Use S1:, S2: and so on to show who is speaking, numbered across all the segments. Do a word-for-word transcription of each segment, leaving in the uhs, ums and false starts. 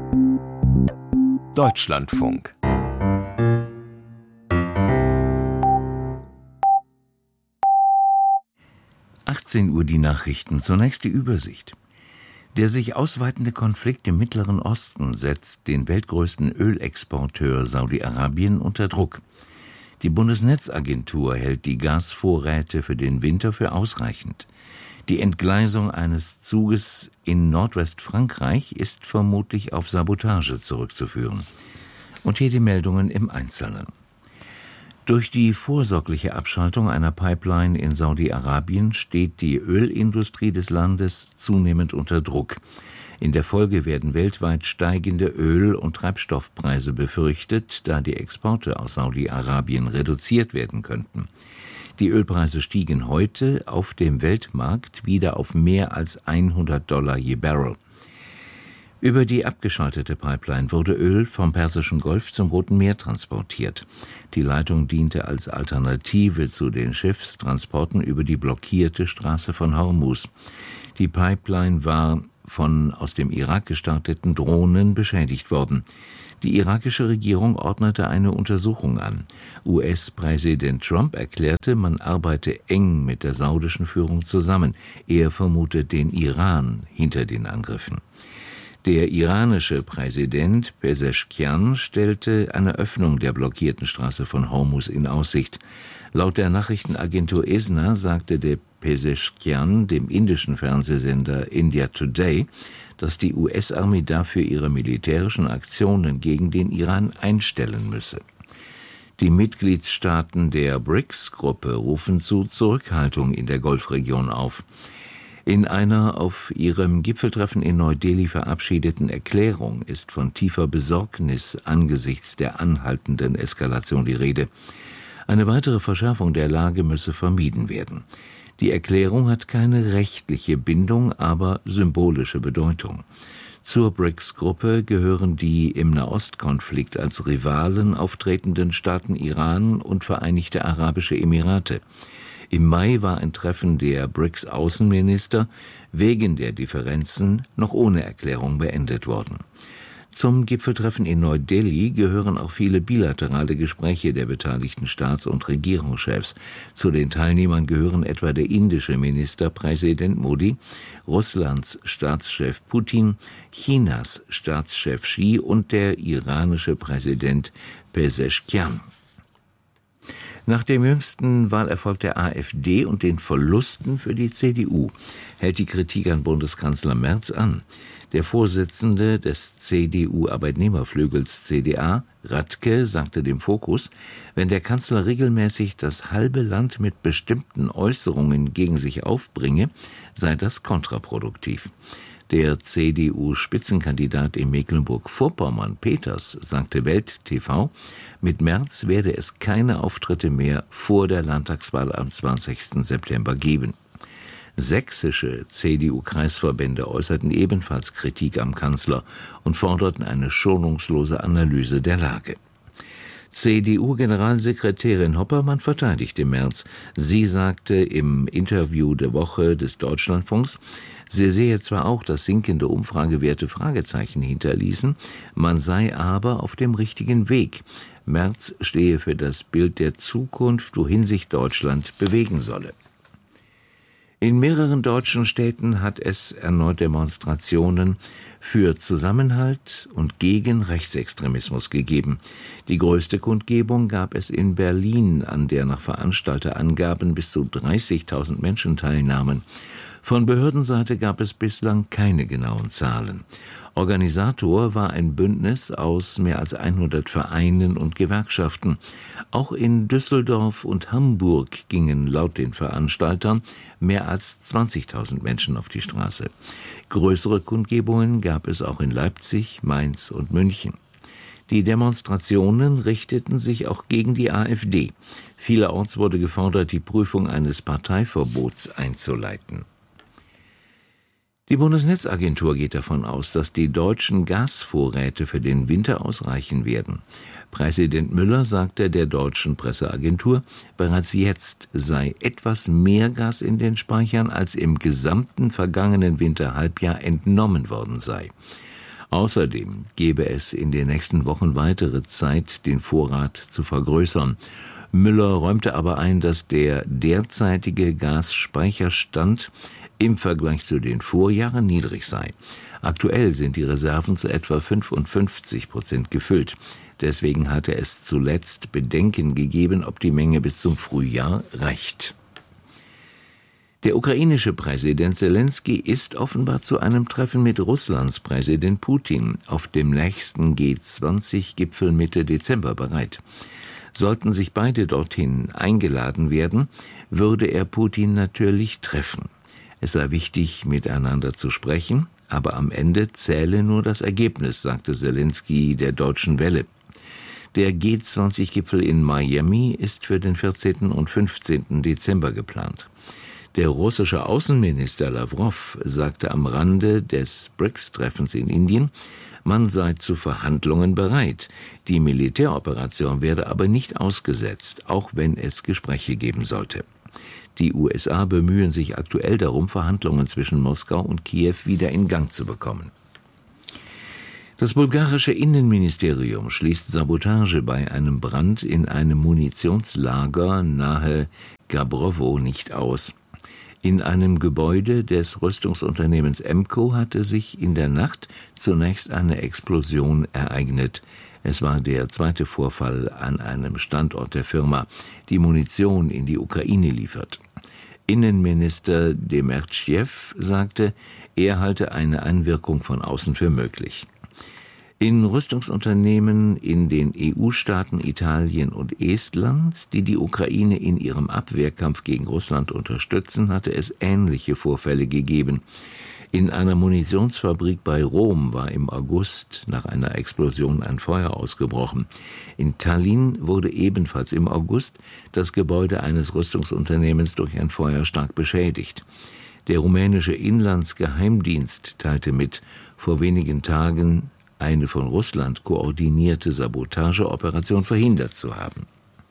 S1: Deutschlandfunk. achtzehn Uhr die Nachrichten. Zunächst die Übersicht. Der sich ausweitende Konflikt im Mittleren Osten setzt den weltgrößten Ölexporteur Saudi-Arabien unter Druck. Die Bundesnetzagentur hält die Gasvorräte für den Winter für ausreichend. Die Entgleisung eines Zuges in Nordwestfrankreich ist vermutlich auf Sabotage zurückzuführen. Und hier die Meldungen im Einzelnen. Durch die vorsorgliche Abschaltung einer Pipeline in Saudi-Arabien steht die Ölindustrie des Landes zunehmend unter Druck. In der Folge werden weltweit steigende Öl- und Treibstoffpreise befürchtet, da die Exporte aus Saudi-Arabien reduziert werden könnten. Die Ölpreise stiegen heute auf dem Weltmarkt wieder auf mehr als hundert Dollar je Barrel. Über die abgeschaltete Pipeline wurde Öl vom Persischen Golf zum Roten Meer transportiert. Die Leitung diente als Alternative zu den Schiffstransporten über die blockierte Straße von Hormuz. Die Pipeline war von aus dem Irak gestarteten Drohnen beschädigt worden. Die irakische Regierung ordnete eine Untersuchung an. U S-Präsident Trump erklärte, man arbeite eng mit der saudischen Führung zusammen. Er vermutet den Iran hinter den Angriffen. Der iranische Präsident Pezeshkian stellte eine Öffnung der blockierten Straße von Hormuz in Aussicht. Laut der Nachrichtenagentur I S N A sagte der Pezeshkian dem indischen Fernsehsender India Today, dass die U S-Armee dafür ihre militärischen Aktionen gegen den Iran einstellen müsse. Die Mitgliedsstaaten der B R I C S-Gruppe rufen zu Zurückhaltung in der Golfregion auf. In einer auf ihrem Gipfeltreffen in Neu-Delhi verabschiedeten Erklärung ist von tiefer Besorgnis angesichts der anhaltenden Eskalation die Rede. Eine weitere Verschärfung der Lage müsse vermieden werden. Die Erklärung hat keine rechtliche Bindung, aber symbolische Bedeutung. Zur B R I C S-Gruppe gehören die im Nahostkonflikt als Rivalen auftretenden Staaten Iran und Vereinigte Arabische Emirate. Im Mai war ein Treffen der B R I C S-Außenminister wegen der Differenzen noch ohne Erklärung beendet worden. Zum Gipfeltreffen in Neu-Delhi gehören auch viele bilaterale Gespräche der beteiligten Staats- und Regierungschefs. Zu den Teilnehmern gehören etwa der indische Ministerpräsident Modi, Russlands Staatschef Putin, Chinas Staatschef Xi und der iranische Präsident Pezeshkian. Nach dem jüngsten Wahlerfolg der AfD und den Verlusten für die C D U hält die Kritik an Bundeskanzler Merz an. Der Vorsitzende des C D U-Arbeitnehmerflügels C D A, Radke, sagte dem Fokus, wenn der Kanzler regelmäßig das halbe Land mit bestimmten Äußerungen gegen sich aufbringe, sei das kontraproduktiv. Der C D U-Spitzenkandidat in Mecklenburg-Vorpommern, Peters, sagte Welt T V, mit Merz werde es keine Auftritte mehr vor der Landtagswahl am zwanzigsten September geben. Sächsische C D U-Kreisverbände äußerten ebenfalls Kritik am Kanzler und forderten eine schonungslose Analyse der Lage. C D U-Generalsekretärin Hoppermann verteidigte Merz. Sie sagte im Interview der Woche des Deutschlandfunks, sie sehe zwar auch, dass sinkende Umfragewerte Fragezeichen hinterließen, man sei aber auf dem richtigen Weg. Merz stehe für das Bild der Zukunft, wohin sich Deutschland bewegen solle. In mehreren deutschen Städten hat es erneut Demonstrationen für Zusammenhalt und gegen Rechtsextremismus gegeben. Die größte Kundgebung gab es in Berlin, an der nach Veranstalterangaben bis zu dreißigtausend Menschen teilnahmen. Von Behördenseite gab es bislang keine genauen Zahlen. Organisator war ein Bündnis aus mehr als hundert Vereinen und Gewerkschaften. Auch in Düsseldorf und Hamburg gingen laut den Veranstaltern mehr als zwanzigtausend Menschen auf die Straße. Größere Kundgebungen gab es auch in Leipzig, Mainz und München. Die Demonstrationen richteten sich auch gegen die AfD. Vielerorts wurde gefordert, die Prüfung eines Parteiverbots einzuleiten. Die Bundesnetzagentur geht davon aus, dass die deutschen Gasvorräte für den Winter ausreichen werden. Präsident Müller sagte der deutschen Presseagentur, bereits jetzt sei etwas mehr Gas in den Speichern, als im gesamten vergangenen Winterhalbjahr entnommen worden sei. Außerdem gebe es in den nächsten Wochen weitere Zeit, den Vorrat zu vergrößern. Müller räumte aber ein, dass der derzeitige Gasspeicherstand im Vergleich zu den Vorjahren niedrig sei. Aktuell sind die Reserven zu etwa fünfundfünfzig Prozent gefüllt. Deswegen hatte es zuletzt Bedenken gegeben, ob die Menge bis zum Frühjahr reicht. Der ukrainische Präsident Selenskyj ist offenbar zu einem Treffen mit Russlands Präsident Putin auf dem nächsten G zwanzig Gipfel Mitte Dezember bereit. Sollten sich beide dorthin eingeladen werden, würde er Putin natürlich treffen. Es sei wichtig, miteinander zu sprechen, aber am Ende zähle nur das Ergebnis, sagte Selenskyj der Deutschen Welle. Der G zwanzig Gipfel in Miami ist für den vierzehnten und fünfzehnten Dezember geplant. Der russische Außenminister Lawrow sagte am Rande des B R I C S-Treffens in Indien, man sei zu Verhandlungen bereit. Die Militäroperation werde aber nicht ausgesetzt, auch wenn es Gespräche geben sollte. Die U S A bemühen sich aktuell darum, Verhandlungen zwischen Moskau und Kiew wieder in Gang zu bekommen. Das bulgarische Innenministerium schließt Sabotage bei einem Brand in einem Munitionslager nahe Gabrowo nicht aus. In einem Gebäude des Rüstungsunternehmens Emco hatte sich in der Nacht zunächst eine Explosion ereignet. Es war der zweite Vorfall an einem Standort der Firma, die Munition in die Ukraine liefert. Innenminister Demirtschew sagte, er halte eine Einwirkung von außen für möglich. In Rüstungsunternehmen in den E U-Staaten Italien und Estland, die die Ukraine in ihrem Abwehrkampf gegen Russland unterstützen, hatte es ähnliche Vorfälle gegeben. In einer Munitionsfabrik bei Rom war im August nach einer Explosion ein Feuer ausgebrochen. In Tallinn wurde ebenfalls im August das Gebäude eines Rüstungsunternehmens durch ein Feuer stark beschädigt. Der rumänische Inlandsgeheimdienst teilte mit, vor wenigen Tagen eine von Russland koordinierte Sabotageoperation verhindert zu haben.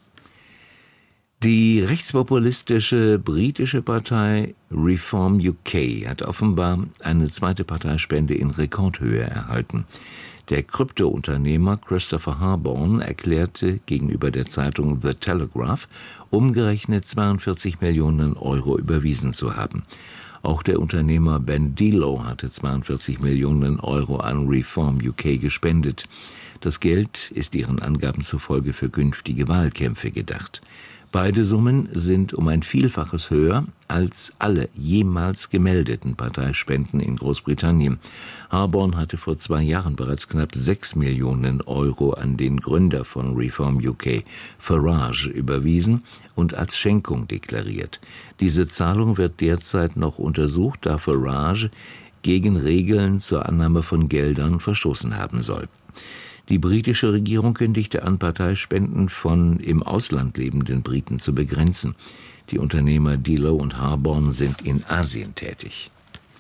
S1: Die rechtspopulistische britische Partei Reform U K hat offenbar eine zweite Parteispende in Rekordhöhe erhalten. Der Kryptounternehmer Christopher Harborne erklärte gegenüber der Zeitung The Telegraph, umgerechnet zweiundvierzig Millionen Euro überwiesen zu haben. Auch der Unternehmer Ben Dilo hatte zweiundvierzig Millionen Euro an Reform U K gespendet. Das Geld ist ihren Angaben zufolge für künftige Wahlkämpfe gedacht. Beide Summen sind um ein Vielfaches höher als alle jemals gemeldeten Parteispenden in Großbritannien. Harborne hatte vor zwei Jahren bereits knapp sechs Millionen Euro an den Gründer von Reform U K, Farage, überwiesen und als Schenkung deklariert. Diese Zahlung wird derzeit noch untersucht, da Farage gegen Regeln zur Annahme von Geldern verstoßen haben soll. Die britische Regierung kündigte an, Parteispenden von im Ausland lebenden Briten zu begrenzen. Die Unternehmer Dilo und Harborne sind in Asien tätig.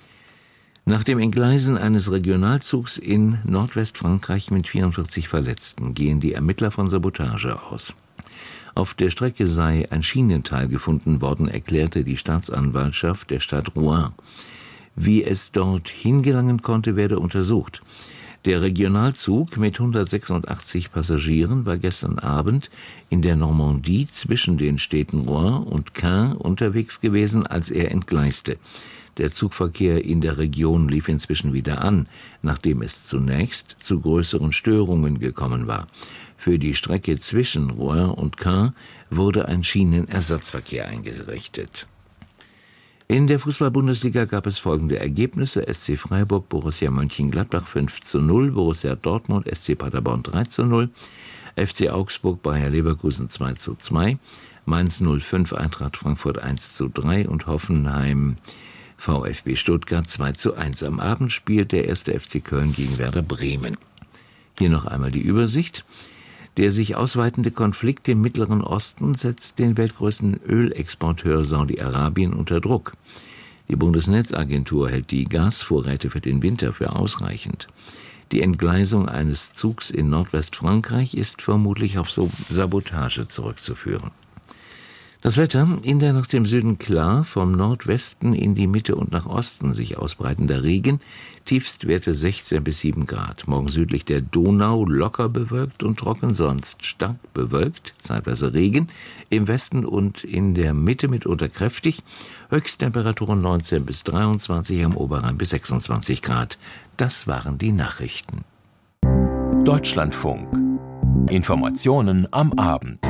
S1: Nach dem Entgleisen eines Regionalzugs in Nordwestfrankreich mit vierundvierzig Verletzten gehen die Ermittler von Sabotage aus. Auf der Strecke sei ein Schienenteil gefunden worden, erklärte die Staatsanwaltschaft der Stadt Rouen. Wie es dorthin gelangen konnte, werde untersucht. Der Regionalzug mit hundertsechsundachtzig Passagieren war gestern Abend in der Normandie zwischen den Städten Rouen und Caen unterwegs gewesen, als er entgleiste. Der Zugverkehr in der Region lief inzwischen wieder an, nachdem es zunächst zu größeren Störungen gekommen war. Für die Strecke zwischen Rouen und Caen wurde ein Schienenersatzverkehr eingerichtet. In der Fußball-Bundesliga gab es folgende Ergebnisse: S C Freiburg, Borussia Mönchengladbach fünf zu null, Borussia Dortmund, S C Paderborn drei zu null, F C Augsburg, Bayer Leverkusen zwei zu zwei, Mainz null fünf, Eintracht Frankfurt eins zu drei und Hoffenheim VfB Stuttgart zwei zu eins. Am Abend spielt der erste F C Köln gegen Werder Bremen. Hier noch einmal die Übersicht. Der sich ausweitende Konflikt im Mittleren Osten setzt den weltgrößten Ölexporteur Saudi-Arabien unter Druck. Die Bundesnetzagentur hält die Gasvorräte für den Winter für ausreichend. Die Entgleisung eines Zugs in Nordwestfrankreich ist vermutlich auf Sabotage zurückzuführen. Das Wetter in der nach dem Süden klar, vom Nordwesten in die Mitte und nach Osten sich ausbreitender Regen, Tiefstwerte sechzehn bis sieben Grad. Morgen südlich der Donau locker bewölkt und trocken, sonst stark bewölkt, zeitweise Regen, im Westen und in der Mitte mitunter kräftig, Höchsttemperaturen neunzehn bis dreiundzwanzig, am Oberrhein bis sechsundzwanzig Grad. Das waren die Nachrichten.
S2: Deutschlandfunk. Informationen am Abend.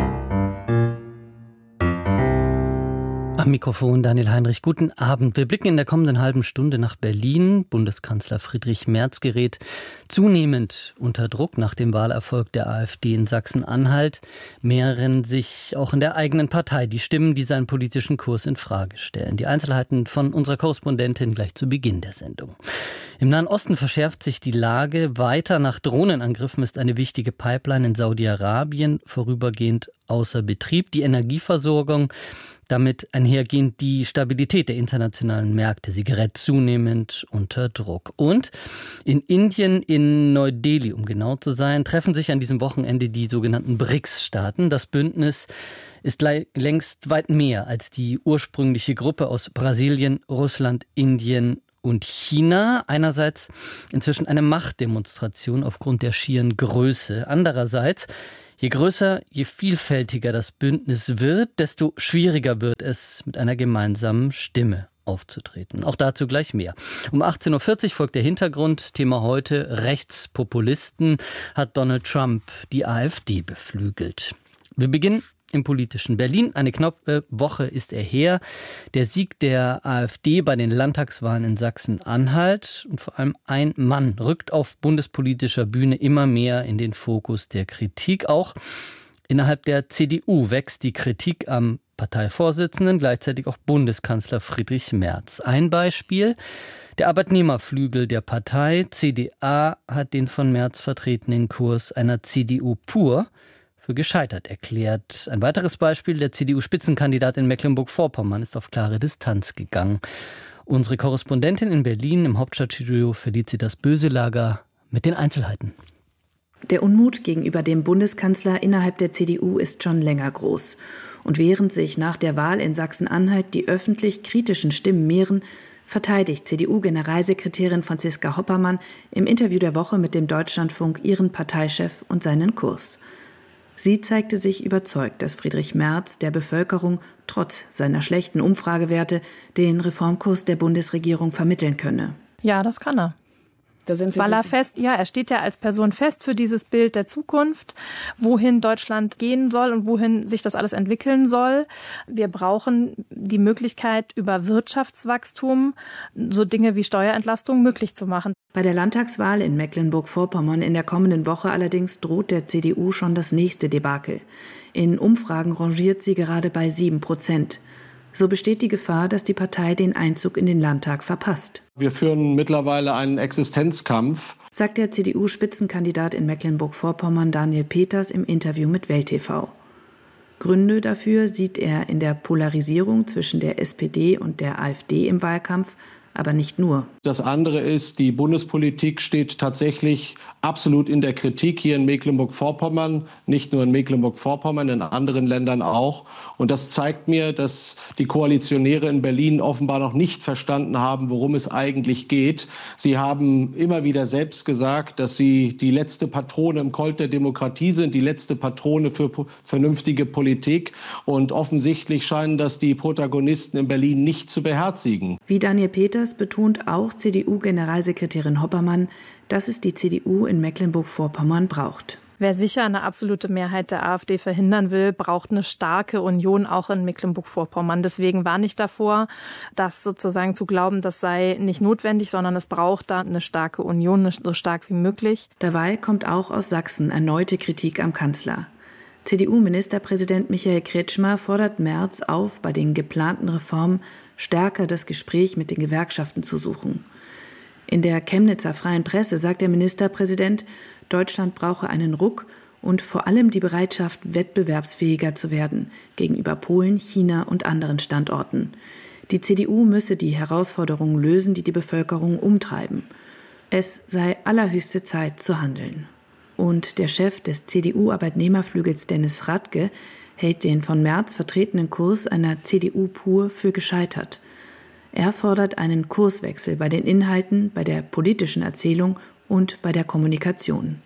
S3: Am Mikrofon Daniel Heinrich, guten Abend. Wir blicken in der kommenden halben Stunde nach Berlin. Bundeskanzler Friedrich Merz gerät zunehmend unter Druck nach dem Wahlerfolg der AfD in Sachsen-Anhalt. Mehren sich auch in der eigenen Partei die Stimmen, die seinen politischen Kurs in Frage stellen. Die Einzelheiten von unserer Korrespondentin gleich zu Beginn der Sendung. Im Nahen Osten verschärft sich die Lage weiter. Nach Drohnenangriffen ist eine wichtige Pipeline in Saudi-Arabien vorübergehend außer Betrieb. Die Energieversorgung, damit einhergehend die Stabilität der internationalen Märkte. Sie gerät zunehmend unter Druck. Und in Indien, in Neu-Delhi, um genau zu sein, treffen sich an diesem Wochenende die sogenannten B R I C S-Staaten. Das Bündnis ist längst weit mehr als die ursprüngliche Gruppe aus Brasilien, Russland, Indien und China. Einerseits inzwischen eine Machtdemonstration aufgrund der schieren Größe. Andererseits, je größer, je vielfältiger das Bündnis wird, desto schwieriger wird es, mit einer gemeinsamen Stimme aufzutreten. Auch dazu gleich mehr. Um achtzehn Uhr vierzig folgt der Hintergrund. Thema heute: Rechtspopulisten. Hat Donald Trump die AfD beflügelt? Wir beginnen im politischen Berlin. Eine knappe Woche ist er her. Der Sieg der AfD bei den Landtagswahlen in Sachsen-Anhalt. Und vor allem ein Mann rückt auf bundespolitischer Bühne immer mehr in den Fokus der Kritik. Auch innerhalb der C D U wächst die Kritik am Parteivorsitzenden, gleichzeitig auch Bundeskanzler Friedrich Merz. Ein Beispiel: Der Arbeitnehmerflügel der Partei C D A hat den von Merz vertretenen Kurs einer C D U pur für gescheitert erklärt. Ein weiteres Beispiel: Der C D U-Spitzenkandidat in Mecklenburg-Vorpommern ist auf klare Distanz gegangen. Unsere Korrespondentin in Berlin im Hauptstadtstudio Felicitas Böselager mit den Einzelheiten.
S4: Der Unmut gegenüber dem Bundeskanzler innerhalb der C D U ist schon länger groß. Und während sich nach der Wahl in Sachsen-Anhalt die öffentlich kritischen Stimmen mehren, verteidigt C D U-Generalsekretärin Franziska Hoppermann im Interview der Woche mit dem Deutschlandfunk ihren Parteichef und seinen Kurs. Sie zeigte sich überzeugt, dass Friedrich Merz der Bevölkerung trotz seiner schlechten Umfragewerte den Reformkurs der Bundesregierung vermitteln könne.
S5: Ja, das kann er.
S4: Da sind Sie
S5: Weil er fest, ja, er steht ja als Person fest für dieses Bild der Zukunft, wohin Deutschland gehen soll und wohin sich das alles entwickeln soll. Wir brauchen die Möglichkeit, über Wirtschaftswachstum so Dinge wie Steuerentlastung möglich zu machen.
S4: Bei der Landtagswahl in Mecklenburg-Vorpommern in der kommenden Woche allerdings droht der C D U schon das nächste Debakel. In Umfragen rangiert sie gerade bei sieben Prozent. So besteht die Gefahr, dass die Partei den Einzug in den Landtag verpasst.
S6: Wir führen mittlerweile einen Existenzkampf,
S4: sagt der C D U-Spitzenkandidat in Mecklenburg-Vorpommern Daniel Peters im Interview mit Welt T V. Gründe dafür sieht er in der Polarisierung zwischen der S P D und der AfD im Wahlkampf, aber nicht nur.
S6: Das andere ist, die Bundespolitik steht tatsächlich absolut in der Kritik hier in Mecklenburg-Vorpommern, nicht nur in Mecklenburg-Vorpommern, in anderen Ländern auch. Und das zeigt mir, dass die Koalitionäre in Berlin offenbar noch nicht verstanden haben, worum es eigentlich geht. Sie haben immer wieder selbst gesagt, dass sie die letzte Patrone im Colt der Demokratie sind, die letzte Patrone für vernünftige Politik. Und offensichtlich scheinen das die Protagonisten in Berlin nicht zu beherzigen.
S4: Wie Daniel Peters betont auch C D U-Generalsekretärin Hoppermann, dass es die C D U in Mecklenburg-Vorpommern braucht.
S5: Wer sicher eine absolute Mehrheit der AfD verhindern will, braucht eine starke Union auch in Mecklenburg-Vorpommern. Deswegen warne ich davor, das sozusagen zu glauben, das sei nicht notwendig, sondern es braucht da eine starke Union, so stark wie möglich.
S4: Dabei kommt auch aus Sachsen erneute Kritik am Kanzler. C D U-Ministerpräsident Michael Kretschmer fordert Merz auf, bei den geplanten Reformen stärker das Gespräch mit den Gewerkschaften zu suchen. In der Chemnitzer Freien Presse sagt der Ministerpräsident, Deutschland brauche einen Ruck und vor allem die Bereitschaft, wettbewerbsfähiger zu werden gegenüber Polen, China und anderen Standorten. Die C D U müsse die Herausforderungen lösen, die die Bevölkerung umtreiben. Es sei allerhöchste Zeit zu handeln. Und der Chef des C D U-Arbeitnehmerflügels Dennis Radke, hält den von Merz vertretenen Kurs einer C D U pur für gescheitert. Er fordert einen Kurswechsel bei den Inhalten, bei der politischen Erzählung und bei der Kommunikation.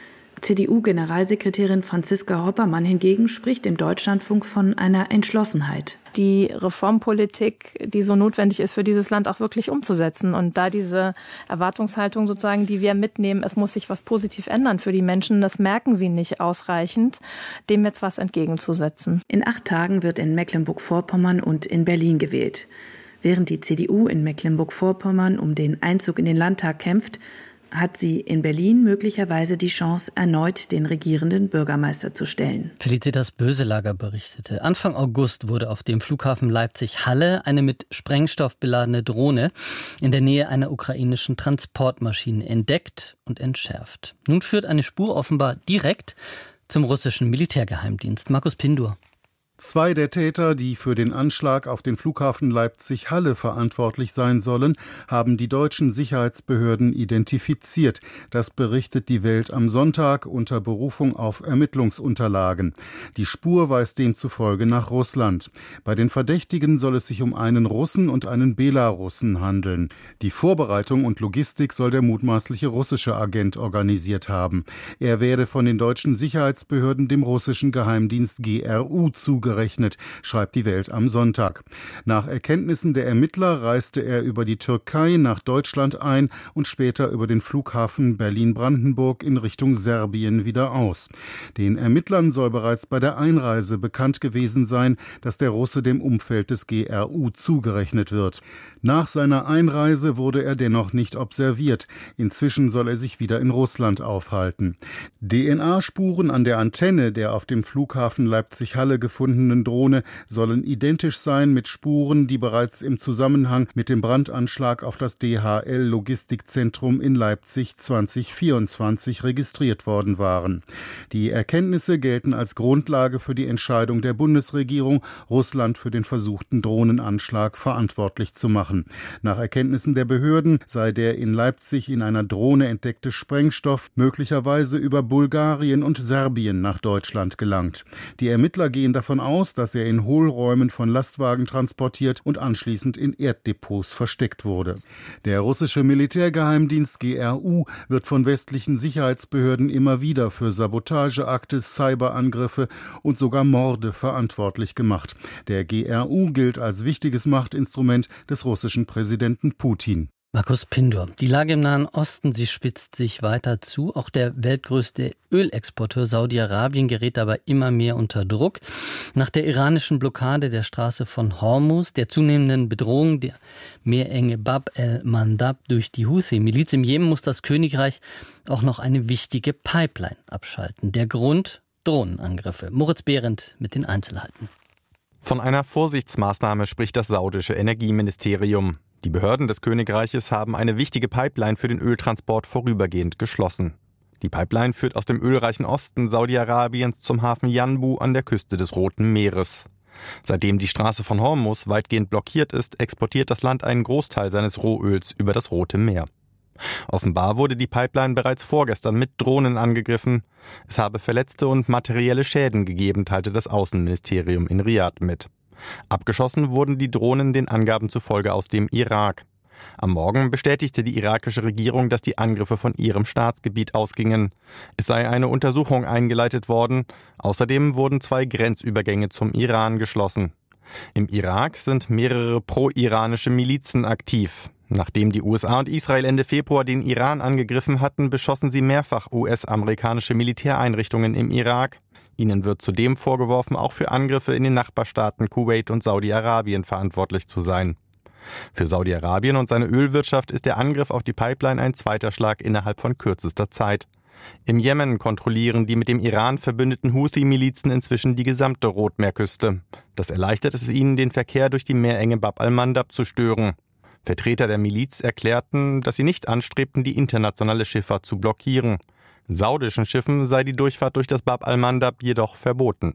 S4: C D U-Generalsekretärin Franziska Hoppermann hingegen spricht im Deutschlandfunk von einer Entschlossenheit.
S5: Die Reformpolitik, die so notwendig ist für dieses Land, auch wirklich umzusetzen. Und da diese Erwartungshaltung sozusagen, die wir mitnehmen, es muss sich was positiv ändern für die Menschen, das merken sie nicht ausreichend, dem jetzt was entgegenzusetzen.
S4: In acht Tagen wird in Mecklenburg-Vorpommern und in Berlin gewählt. Während die C D U in Mecklenburg-Vorpommern um den Einzug in den Landtag kämpft, hat sie in Berlin möglicherweise die Chance, erneut den regierenden Bürgermeister zu stellen.
S3: Felicitas Böselager berichtete. Anfang August wurde auf dem Flughafen Leipzig-Halle eine mit Sprengstoff beladene Drohne in der Nähe einer ukrainischen Transportmaschine entdeckt und entschärft. Nun führt eine Spur offenbar direkt zum russischen Militärgeheimdienst. Markus Pindur.
S7: Zwei der Täter, die für den Anschlag auf den Flughafen Leipzig-Halle verantwortlich sein sollen, haben die deutschen Sicherheitsbehörden identifiziert. Das berichtet die Welt am Sonntag unter Berufung auf Ermittlungsunterlagen. Die Spur weist demzufolge nach Russland. Bei den Verdächtigen soll es sich um einen Russen und einen Belarussen handeln. Die Vorbereitung und Logistik soll der mutmaßliche russische Agent organisiert haben. Er werde von den deutschen Sicherheitsbehörden dem russischen Geheimdienst G R U zugerechnet. gerechnet, schreibt die Welt am Sonntag. Nach Erkenntnissen der Ermittler reiste er über die Türkei nach Deutschland ein und später über den Flughafen Berlin-Brandenburg in Richtung Serbien wieder aus. Den Ermittlern soll bereits bei der Einreise bekannt gewesen sein, dass der Russe dem Umfeld des G R U zugerechnet wird. Nach seiner Einreise wurde er dennoch nicht observiert. Inzwischen soll er sich wieder in Russland aufhalten. D N A-Spuren an der Antenne der auf dem Flughafen Leipzig-Halle gefundenen Drohne sollen identisch sein mit Spuren, die bereits im Zusammenhang mit dem Brandanschlag auf das D H L-Logistikzentrum in Leipzig zwanzig vierundzwanzig registriert worden waren. Die Erkenntnisse gelten als Grundlage für die Entscheidung der Bundesregierung, Russland für den versuchten Drohnenanschlag verantwortlich zu machen. Nach Erkenntnissen der Behörden sei der in Leipzig in einer Drohne entdeckte Sprengstoff möglicherweise über Bulgarien und Serbien nach Deutschland gelangt. Die Ermittler gehen davon aus, dass er in Hohlräumen von Lastwagen transportiert und anschließend in Erddepots versteckt wurde. Der russische Militärgeheimdienst G R U wird von westlichen Sicherheitsbehörden immer wieder für Sabotageakte, Cyberangriffe und sogar Morde verantwortlich gemacht. Der G R U gilt als wichtiges Machtinstrument des russischen Präsidenten Putin.
S3: Markus Pindur. Die Lage im Nahen Osten, sie spitzt sich weiter zu. Auch der weltgrößte Ölexporteur Saudi-Arabien gerät dabei immer mehr unter Druck. Nach der iranischen Blockade der Straße von Hormuz, der zunehmenden Bedrohung der Meerenge Bab el-Mandab durch die Houthi-Miliz im Jemen, muss das Königreich auch noch eine wichtige Pipeline abschalten. Der Grund: Drohnenangriffe. Moritz Behrendt mit den Einzelheiten.
S8: Von einer Vorsichtsmaßnahme spricht das saudische Energieministerium. Die Behörden des Königreiches haben eine wichtige Pipeline für den Öltransport vorübergehend geschlossen. Die Pipeline führt aus dem ölreichen Osten Saudi-Arabiens zum Hafen Yanbu an der Küste des Roten Meeres. Seitdem die Straße von Hormuz weitgehend blockiert ist, exportiert das Land einen Großteil seines Rohöls über das Rote Meer. Offenbar wurde die Pipeline bereits vorgestern mit Drohnen angegriffen. Es habe Verletzte und materielle Schäden gegeben, teilte das Außenministerium in Riad mit. Abgeschossen wurden die Drohnen den Angaben zufolge aus dem Irak. Am Morgen bestätigte die irakische Regierung, dass die Angriffe von ihrem Staatsgebiet ausgingen. Es sei eine Untersuchung eingeleitet worden. Außerdem wurden zwei Grenzübergänge zum Iran geschlossen. Im Irak sind mehrere pro-iranische Milizen aktiv. Nachdem die U S A und Israel Ende Februar den Iran angegriffen hatten, beschossen sie mehrfach U S-amerikanische Militäreinrichtungen im Irak. Ihnen wird zudem vorgeworfen, auch für Angriffe in den Nachbarstaaten Kuwait und Saudi-Arabien verantwortlich zu sein. Für Saudi-Arabien und seine Ölwirtschaft ist der Angriff auf die Pipeline ein zweiter Schlag innerhalb von kürzester Zeit. Im Jemen kontrollieren die mit dem Iran verbündeten Houthi-Milizen inzwischen die gesamte Rotmeerküste. Das erleichtert es ihnen, den Verkehr durch die Meerenge Bab al-Mandab zu stören. Vertreter der Miliz erklärten, dass sie nicht anstrebten, die internationale Schifffahrt zu blockieren. Saudischen Schiffen sei die Durchfahrt durch das Bab al-Mandab jedoch verboten.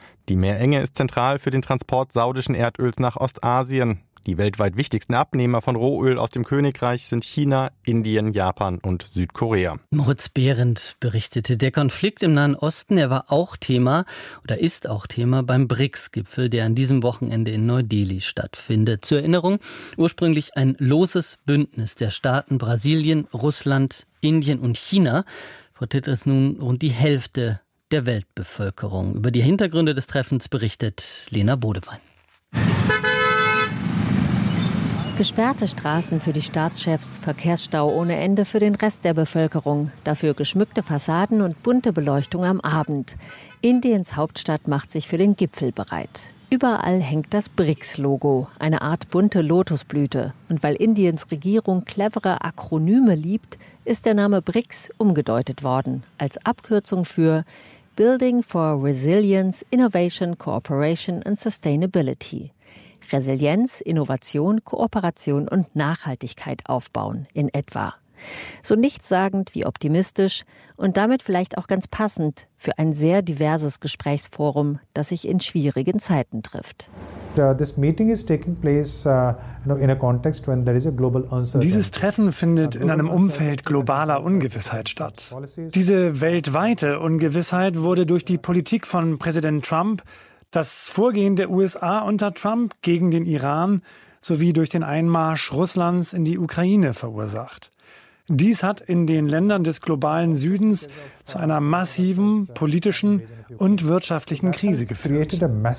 S8: Die Meerenge ist zentral für den Transport saudischen Erdöls nach Ostasien. Die weltweit wichtigsten Abnehmer von Rohöl aus dem Königreich sind China, Indien, Japan und Südkorea.
S3: Moritz Behrendt berichtete, der Konflikt im Nahen Osten, er war auch Thema oder ist auch Thema beim B R I C S-Gipfel, der an diesem Wochenende in Neu-Delhi stattfindet. Zur Erinnerung, ursprünglich ein loses Bündnis der Staaten Brasilien, Russland, Indien und China, vertritt es nun rund die Hälfte der Weltbevölkerung. Über die Hintergründe des Treffens berichtet Lena Bodewein.
S9: Gesperrte Straßen für die Staatschefs, Verkehrsstau ohne Ende für den Rest der Bevölkerung. Dafür geschmückte Fassaden und bunte Beleuchtung am Abend. Indiens Hauptstadt macht sich für den Gipfel bereit. Überall hängt das B R I C S-Logo, eine Art bunte Lotusblüte. Und weil Indiens Regierung clevere Akronyme liebt, ist der Name B R I C S umgedeutet worden, als Abkürzung für Building for Resilience, Innovation, Cooperation and Sustainability. Resilienz, Innovation, Kooperation und Nachhaltigkeit aufbauen, in etwa. So nichtssagend wie optimistisch und damit vielleicht auch ganz passend für ein sehr diverses Gesprächsforum, das sich in schwierigen Zeiten trifft.
S10: Dieses Treffen findet in einem Umfeld globaler Ungewissheit statt. Diese weltweite Ungewissheit wurde durch die Politik von Präsident Trump, das Vorgehen der U S A unter Trump gegen den Iran sowie durch den Einmarsch Russlands in die Ukraine verursacht. Dies hat in den Ländern des globalen Südens zu einer massiven politischen und wirtschaftlichen Krise geführt.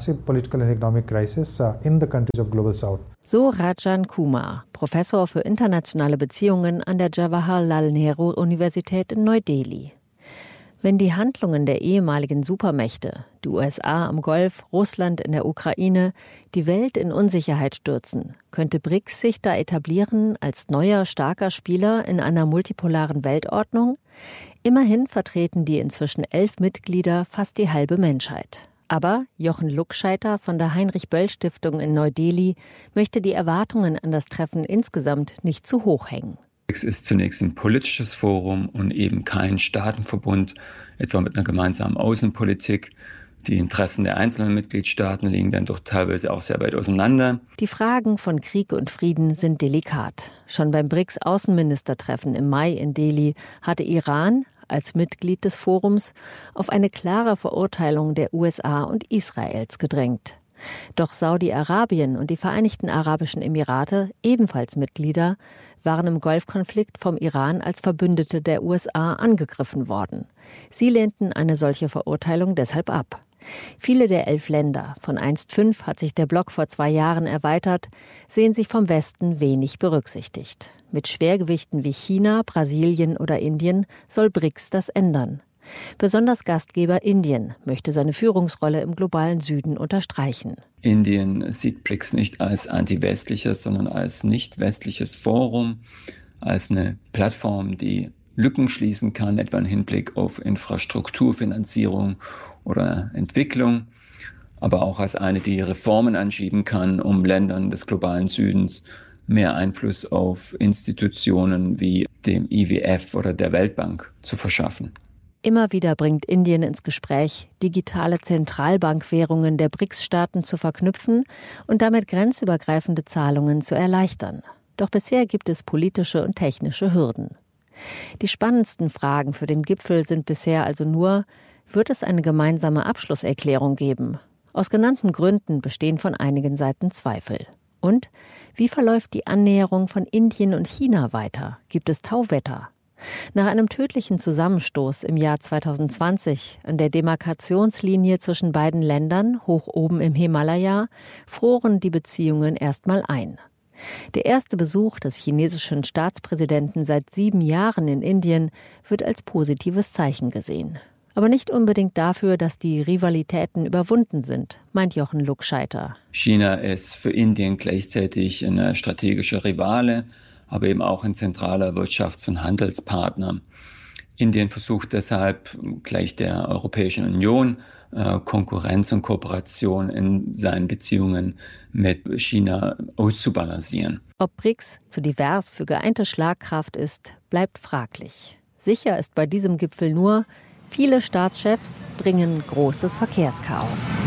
S9: So Rajan Kumar, Professor für internationale Beziehungen an der Jawaharlal Nehru Universität in Neu-Delhi. Wenn die Handlungen der ehemaligen Supermächte, die U S A am Golf, Russland in der Ukraine, die Welt in Unsicherheit stürzen, könnte B R I C S sich da etablieren als neuer, starker Spieler in einer multipolaren Weltordnung? Immerhin vertreten die inzwischen elf Mitglieder fast die halbe Menschheit. Aber Jochen Luckscheiter von der Heinrich-Böll-Stiftung in Neu-Delhi möchte die Erwartungen an das Treffen insgesamt nicht zu hoch hängen.
S11: Es ist zunächst ein politisches Forum und eben kein Staatenverbund, etwa mit einer gemeinsamen Außenpolitik. Die Interessen der einzelnen Mitgliedstaaten liegen dann doch teilweise auch sehr weit auseinander.
S9: Die Fragen von Krieg und Frieden sind delikat. Schon beim B R I C S-Außenministertreffen im Mai in Delhi hatte Iran als Mitglied des Forums auf eine klare Verurteilung der U S A und Israels gedrängt. Doch Saudi-Arabien und die Vereinigten Arabischen Emirate, ebenfalls Mitglieder, waren im Golfkonflikt vom Iran als Verbündete der U S A angegriffen worden. Sie lehnten eine solche Verurteilung deshalb ab. Viele der elf Länder, von einst fünf hat sich der Block vor zwei Jahren erweitert, sehen sich vom Westen wenig berücksichtigt. Mit Schwergewichten wie China, Brasilien oder Indien soll B R I C S das ändern. Besonders Gastgeber Indien möchte seine Führungsrolle im globalen Süden unterstreichen.
S11: Indien sieht B R I C S nicht als anti-westliches, sondern als nicht-westliches Forum, als eine Plattform, die Lücken schließen kann, etwa im Hinblick auf Infrastrukturfinanzierung oder Entwicklung, aber auch als eine, die Reformen anschieben kann, um Ländern des globalen Südens mehr Einfluss auf Institutionen wie dem I W F oder der Weltbank zu verschaffen.
S9: Immer wieder bringt Indien ins Gespräch, digitale Zentralbankwährungen der B R I C S-Staaten zu verknüpfen und damit grenzübergreifende Zahlungen zu erleichtern. Doch bisher gibt es politische und technische Hürden. Die spannendsten Fragen für den Gipfel sind bisher also nur, wird es eine gemeinsame Abschlusserklärung geben? Aus genannten Gründen bestehen von einigen Seiten Zweifel. Und wie verläuft die Annäherung von Indien und China weiter? Gibt es Tauwetter? Nach einem tödlichen Zusammenstoß im Jahr zweitausendzwanzig an der Demarkationslinie zwischen beiden Ländern, hoch oben im Himalaya, froren die Beziehungen erstmal ein. Der erste Besuch des chinesischen Staatspräsidenten seit sieben Jahren in Indien wird als positives Zeichen gesehen. Aber nicht unbedingt dafür, dass die Rivalitäten überwunden sind, meint Jochen Luckscheiter.
S11: China ist für Indien gleichzeitig eine strategische Rivale, aber eben auch ein zentraler Wirtschafts- und Handelspartner. Indien versucht deshalb gleich der Europäischen Union Konkurrenz und Kooperation in seinen Beziehungen mit China auszubalancieren.
S9: Ob B R I C S zu divers für geeinte Schlagkraft ist, bleibt fraglich. Sicher ist bei diesem Gipfel nur, Viele Staatschefs bringen großes Verkehrschaos.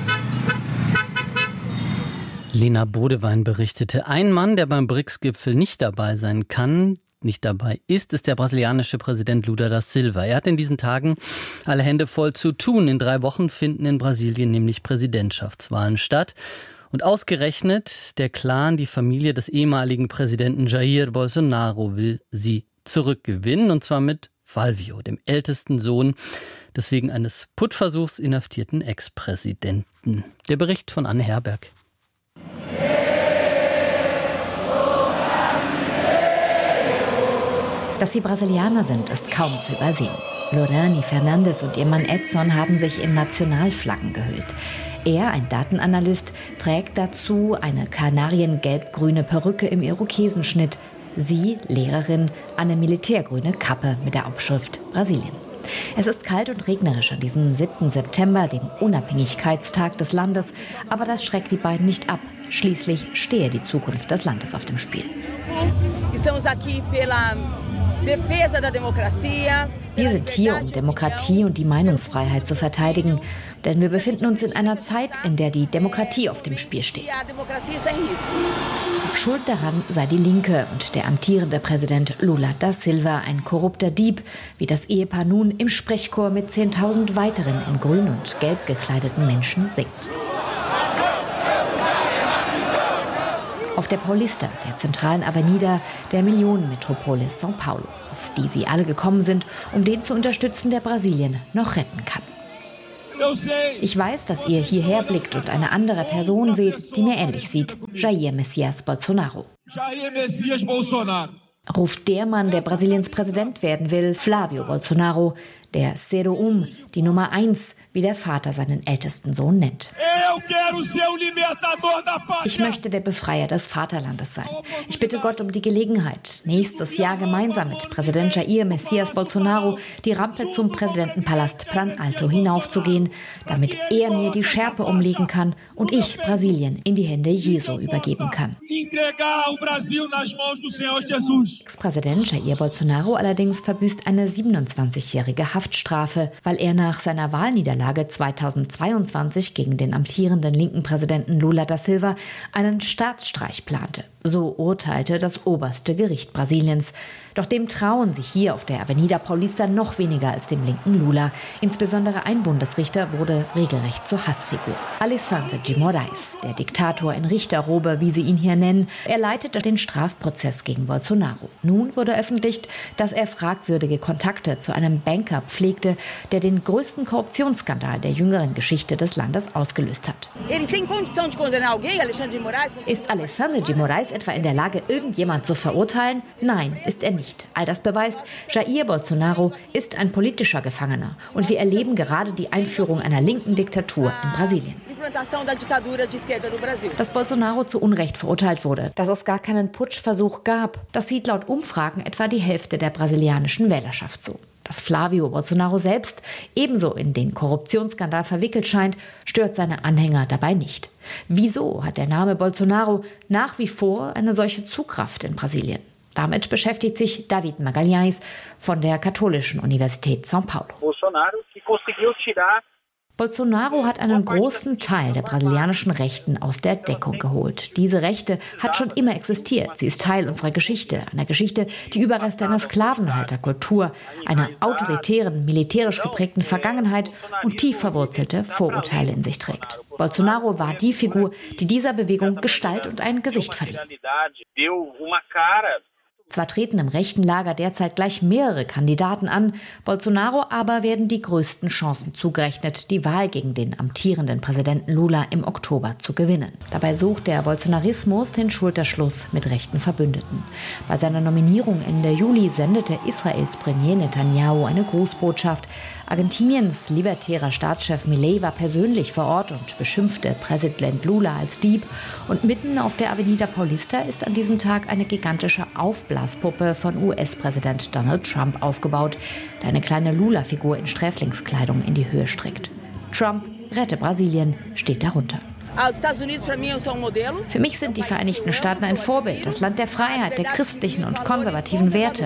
S3: Lena Bodewein berichtete, ein Mann, der beim B R I C S-Gipfel nicht dabei sein kann, nicht dabei ist, ist der brasilianische Präsident Lula da Silva. Er hat in diesen Tagen alle Hände voll zu tun. In drei Wochen finden in Brasilien nämlich Präsidentschaftswahlen statt. Und ausgerechnet der Clan, die Familie des ehemaligen Präsidenten Jair Bolsonaro, will sie zurückgewinnen. Und zwar mit Flávio, dem ältesten Sohn des wegen eines Putschversuchs inhaftierten Ex-Präsidenten. Der Bericht von Anne Herberg.
S12: Dass sie Brasilianer sind, ist kaum zu übersehen. Lorani Fernandes und ihr Mann Edson haben sich in Nationalflaggen gehüllt. Er, ein Datenanalyst, trägt dazu eine kanariengelb-grüne Perücke im Irokesenschnitt. Sie, Lehrerin, eine militärgrüne Kappe mit der Aufschrift Brasilien. Es ist kalt und regnerisch an diesem siebten September, dem Unabhängigkeitstag des Landes. Aber das schreckt die beiden nicht ab. Schließlich stehe die Zukunft des Landes auf dem Spiel. Wir sind hier, um Demokratie und die Meinungsfreiheit zu verteidigen. Denn wir befinden uns in einer Zeit, in der die Demokratie auf dem Spiel steht. Schuld daran sei die Linke und der amtierende Präsident Lula da Silva, ein korrupter Dieb, wie das Ehepaar nun im Sprechchor mit zehntausend weiteren in grün und gelb gekleideten Menschen singt. Auf der Paulista, der zentralen Avenida der Millionenmetropole São Paulo, auf die sie alle gekommen sind, um den zu unterstützen, der Brasilien noch retten kann. Ich weiß, dass ihr hierher blickt und eine andere Person seht, die mir ähnlich sieht, Jair Messias Bolsonaro. Ruft der Mann, der Brasiliens Präsident werden will, Flávio Bolsonaro, der Cero Um, die Nummer eins, wie der Vater seinen ältesten Sohn nennt. Ich möchte der Befreier des Vaterlandes sein. Ich bitte Gott um die Gelegenheit, nächstes Jahr gemeinsam mit Präsident Jair Messias Bolsonaro die Rampe zum Präsidentenpalast Planalto hinaufzugehen, damit er mir die Schärpe umlegen kann und ich Brasilien in die Hände Jesu übergeben kann. Ex-Präsident Jair Bolsonaro allerdings verbüßt eine siebenundzwanzigjährige Haftstrafe, weil er nach seiner Wahlniederlage zweitausendzweiundzwanzig gegen den amtierenden linken Präsidenten Lula da Silva einen Staatsstreich plante. So urteilte das oberste Gericht Brasiliens. Doch dem trauen sich hier auf der Avenida Paulista noch weniger als dem linken Lula. Insbesondere ein Bundesrichter wurde regelrecht zur Hassfigur. Alessandro de Moraes, der Diktator in Richterrobe, wie sie ihn hier nennen, er leitete den Strafprozess gegen Bolsonaro. Nun wurde öffentlich, dass er fragwürdige Kontakte zu einem Banker pflegte, der den größten Korruptionsskandal der jüngeren Geschichte des Landes ausgelöst hat. Ist Alessandro de Moraes etwa in der Lage, irgendjemand zu verurteilen? Nein, ist er nicht. All das beweist, Jair Bolsonaro ist ein politischer Gefangener. Und wir erleben gerade die Einführung einer linken Diktatur in Brasilien. Dass Bolsonaro zu Unrecht verurteilt wurde, dass es gar keinen Putschversuch gab, das sieht laut Umfragen etwa die Hälfte der brasilianischen Wählerschaft so. Dass Flávio Bolsonaro selbst ebenso in den Korruptionsskandal verwickelt scheint, stört seine Anhänger dabei nicht. Wieso hat der Name Bolsonaro nach wie vor eine solche Zugkraft in Brasilien? Damit beschäftigt sich David Magalhães von der Katholischen Universität São Paulo. Bolsonaro hat einen großen Teil der brasilianischen Rechten aus der Deckung geholt. Diese Rechte hat schon immer existiert. Sie ist Teil unserer Geschichte, einer Geschichte, die Überreste einer Sklavenhalterkultur, einer autoritären, militärisch geprägten Vergangenheit und tief verwurzelte Vorurteile in sich trägt. Bolsonaro war die Figur, die dieser Bewegung Gestalt und ein Gesicht verlieh. Zwar treten im rechten Lager derzeit gleich mehrere Kandidaten an, Bolsonaro aber werden die größten Chancen zugerechnet, die Wahl gegen den amtierenden Präsidenten Lula im Oktober zu gewinnen. Dabei sucht der Bolsonarismus den Schulterschluss mit rechten Verbündeten. Bei seiner Nominierung Ende Juli sendete Israels Premier Netanyahu eine Grußbotschaft. Argentiniens libertärer Staatschef Milei war persönlich vor Ort und beschimpfte Präsident Lula als Dieb. Und mitten auf der Avenida Paulista ist an diesem Tag eine gigantische Aufblaspuppe von U S-Präsident Donald Trump aufgebaut, der eine kleine Lula-Figur in Sträflingskleidung in die Höhe streckt. Trump, rette Brasilien, steht darunter. Für mich sind die Vereinigten Staaten ein Vorbild, das Land der Freiheit, der christlichen und konservativen Werte,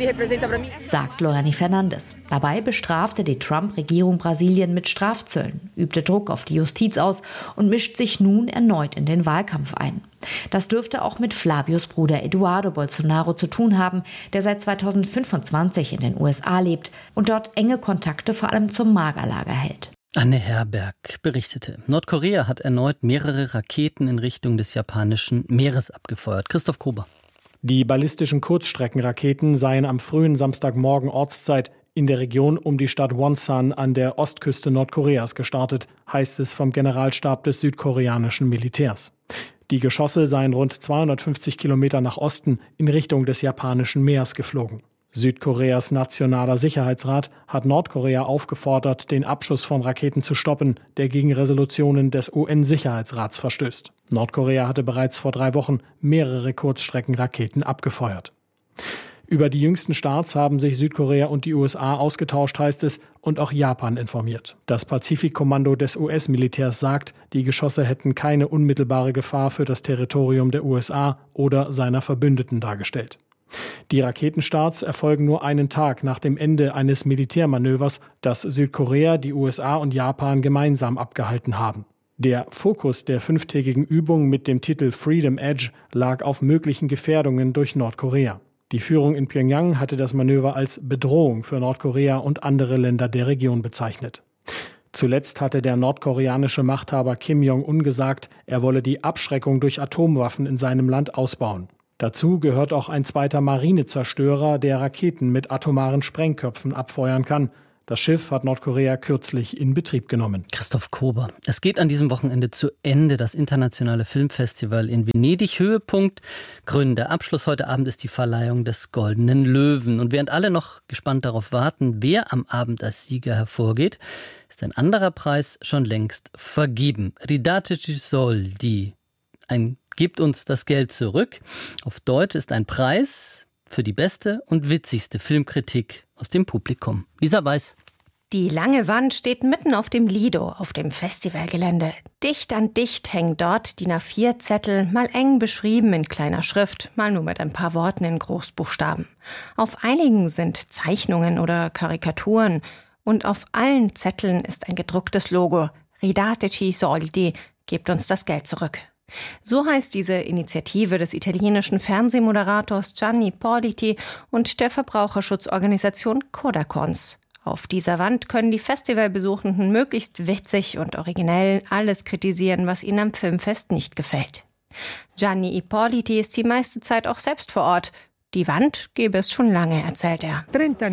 S12: sagt Lorani Fernandes. Dabei bestrafte die Trump-Regierung Brasilien mit Strafzöllen, übte Druck auf die Justiz aus und mischt sich nun erneut in den Wahlkampf ein. Das dürfte auch mit Flavios Bruder Eduardo Bolsonaro zu tun haben, der seit zweitausendfünfundzwanzig in den U S A lebt und dort enge Kontakte vor allem zum Magerlager hält.
S3: Anne Herberg berichtete. Nordkorea hat erneut mehrere Raketen in Richtung des japanischen Meeres abgefeuert. Christoph Kober.
S13: Die ballistischen Kurzstreckenraketen seien am frühen Samstagmorgen Ortszeit in der Region um die Stadt Wonsan an der Ostküste Nordkoreas gestartet, heißt es vom Generalstab des südkoreanischen Militärs. Die Geschosse seien rund zweihundertfünfzig Kilometer nach Osten in Richtung des japanischen Meers geflogen. Südkoreas Nationaler Sicherheitsrat hat Nordkorea aufgefordert, den Abschuss von Raketen zu stoppen, der gegen Resolutionen des U N-Sicherheitsrats verstößt. Nordkorea hatte bereits vor drei Wochen mehrere Kurzstreckenraketen abgefeuert. Über die jüngsten Starts haben sich Südkorea und die U S A ausgetauscht, heißt es, und auch Japan informiert. Das Pazifikkommando des U S-Militärs sagt, die Geschosse hätten keine unmittelbare Gefahr für das Territorium der U S A oder seiner Verbündeten dargestellt. Die Raketenstarts erfolgen nur einen Tag nach dem Ende eines Militärmanövers, das Südkorea, die U S A und Japan gemeinsam abgehalten haben. Der Fokus der fünftägigen Übung mit dem Titel Freedom Edge lag auf möglichen Gefährdungen durch Nordkorea. Die Führung in Pyongyang hatte das Manöver als Bedrohung für Nordkorea und andere Länder der Region bezeichnet. Zuletzt hatte der nordkoreanische Machthaber Kim Jong-un gesagt, er wolle die Abschreckung durch Atomwaffen in seinem Land ausbauen. Dazu gehört auch ein zweiter Marinezerstörer, der Raketen mit atomaren Sprengköpfen abfeuern kann. Das Schiff hat Nordkorea kürzlich in Betrieb genommen.
S3: Christoph Kober. Es geht an diesem Wochenende zu Ende, das internationale Filmfestival in Venedig. Höhepunkt, Gründe. Abschluss heute Abend ist die Verleihung des Goldenen Löwen. Und während alle noch gespannt darauf warten, wer am Abend als Sieger hervorgeht, ist ein anderer Preis schon längst vergeben. Ridateci soldi. Ein Gebt uns das Geld zurück. Auf Deutsch ist ein Preis für die beste und witzigste Filmkritik aus dem Publikum. Lisa Weiß.
S14: Die lange Wand steht mitten auf dem Lido, auf dem Festivalgelände. Dicht an dicht hängen dort D I N A vier Zettel, mal eng beschrieben in kleiner Schrift, mal nur mit ein paar Worten in Großbuchstaben. Auf einigen sind Zeichnungen oder Karikaturen und auf allen Zetteln ist ein gedrucktes Logo. Ridateci soldi, gebt uns das Geld zurück. So heißt diese Initiative des italienischen Fernsehmoderators Gianni Ippoliti und der Verbraucherschutzorganisation Kodakons. Auf dieser Wand können die Festivalbesuchenden möglichst witzig und originell alles kritisieren, was ihnen am Filmfest nicht gefällt. Gianni Ippoliti ist die meiste Zeit auch selbst vor Ort. Die Wand gäbe es schon lange, erzählt er.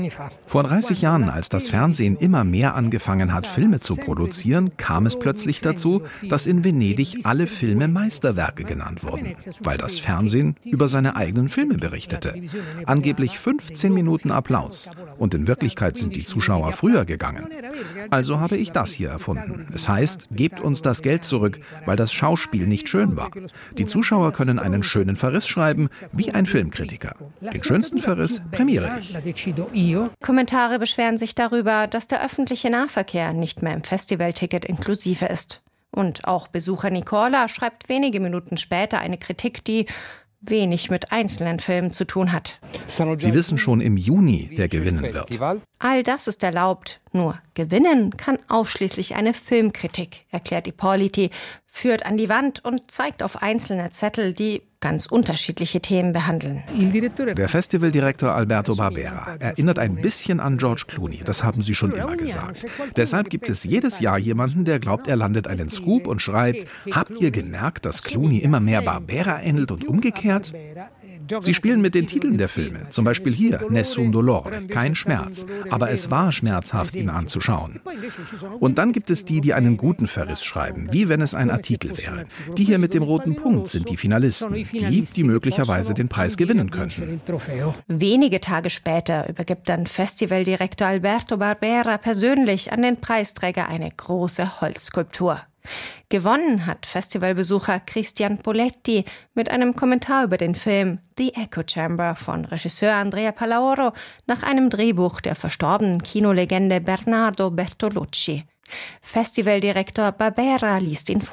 S15: Vor dreißig Jahren, als das Fernsehen immer mehr angefangen hat, Filme zu produzieren, kam es plötzlich dazu, dass in Venedig alle Filme Meisterwerke genannt wurden, weil das Fernsehen über seine eigenen Filme berichtete. Angeblich fünfzehn Minuten Applaus. Und in Wirklichkeit sind die Zuschauer früher gegangen. Also habe ich das hier erfunden. Es heißt, gebt uns das Geld zurück, weil das Schauspiel nicht schön war. Die Zuschauer können einen schönen Verriss schreiben, wie ein Filmkritiker. Den schönsten Verriss prämiere ich.
S14: Kommentare beschweren sich darüber, dass der öffentliche Nahverkehr nicht mehr im Festivalticket inklusive ist. Und auch Besucher Nicola schreibt wenige Minuten später eine Kritik, die wenig mit einzelnen Filmen zu tun hat.
S15: Sie wissen schon im Juni, wer gewinnen wird.
S14: All das ist erlaubt. Nur gewinnen kann ausschließlich eine Filmkritik, erklärt Ippoliti, führt an die Wand und zeigt auf einzelne Zettel, die ganz unterschiedliche Themen behandeln.
S15: Der Festivaldirektor Alberto Barbera erinnert ein bisschen an George Clooney, das haben Sie schon immer gesagt. Deshalb gibt es jedes Jahr jemanden, der glaubt, er landet einen Scoop und schreibt, habt ihr gemerkt, dass Clooney immer mehr Barbera ähnelt und umgekehrt? Sie spielen mit den Titeln der Filme, zum Beispiel hier, Nessun Dolore, kein Schmerz, aber es war schmerzhaft, ihn anzuschauen. Und dann gibt es die, die einen guten Verriss schreiben, wie wenn es ein Artikel wäre. Die hier mit dem roten Punkt sind die Finalisten, die, die möglicherweise den Preis gewinnen könnten.
S14: Wenige Tage später übergibt dann Festivaldirektor Alberto Barbera persönlich an den Preisträger eine große Holzskulptur. Gewonnen hat Festivalbesucher Christian Poletti mit einem Kommentar über den Film The Echo Chamber von Regisseur Andrea Palaoro nach einem Drehbuch der verstorbenen Kinolegende Bernardo Bertolucci. Festivaldirektor Barbera liest ihn vor.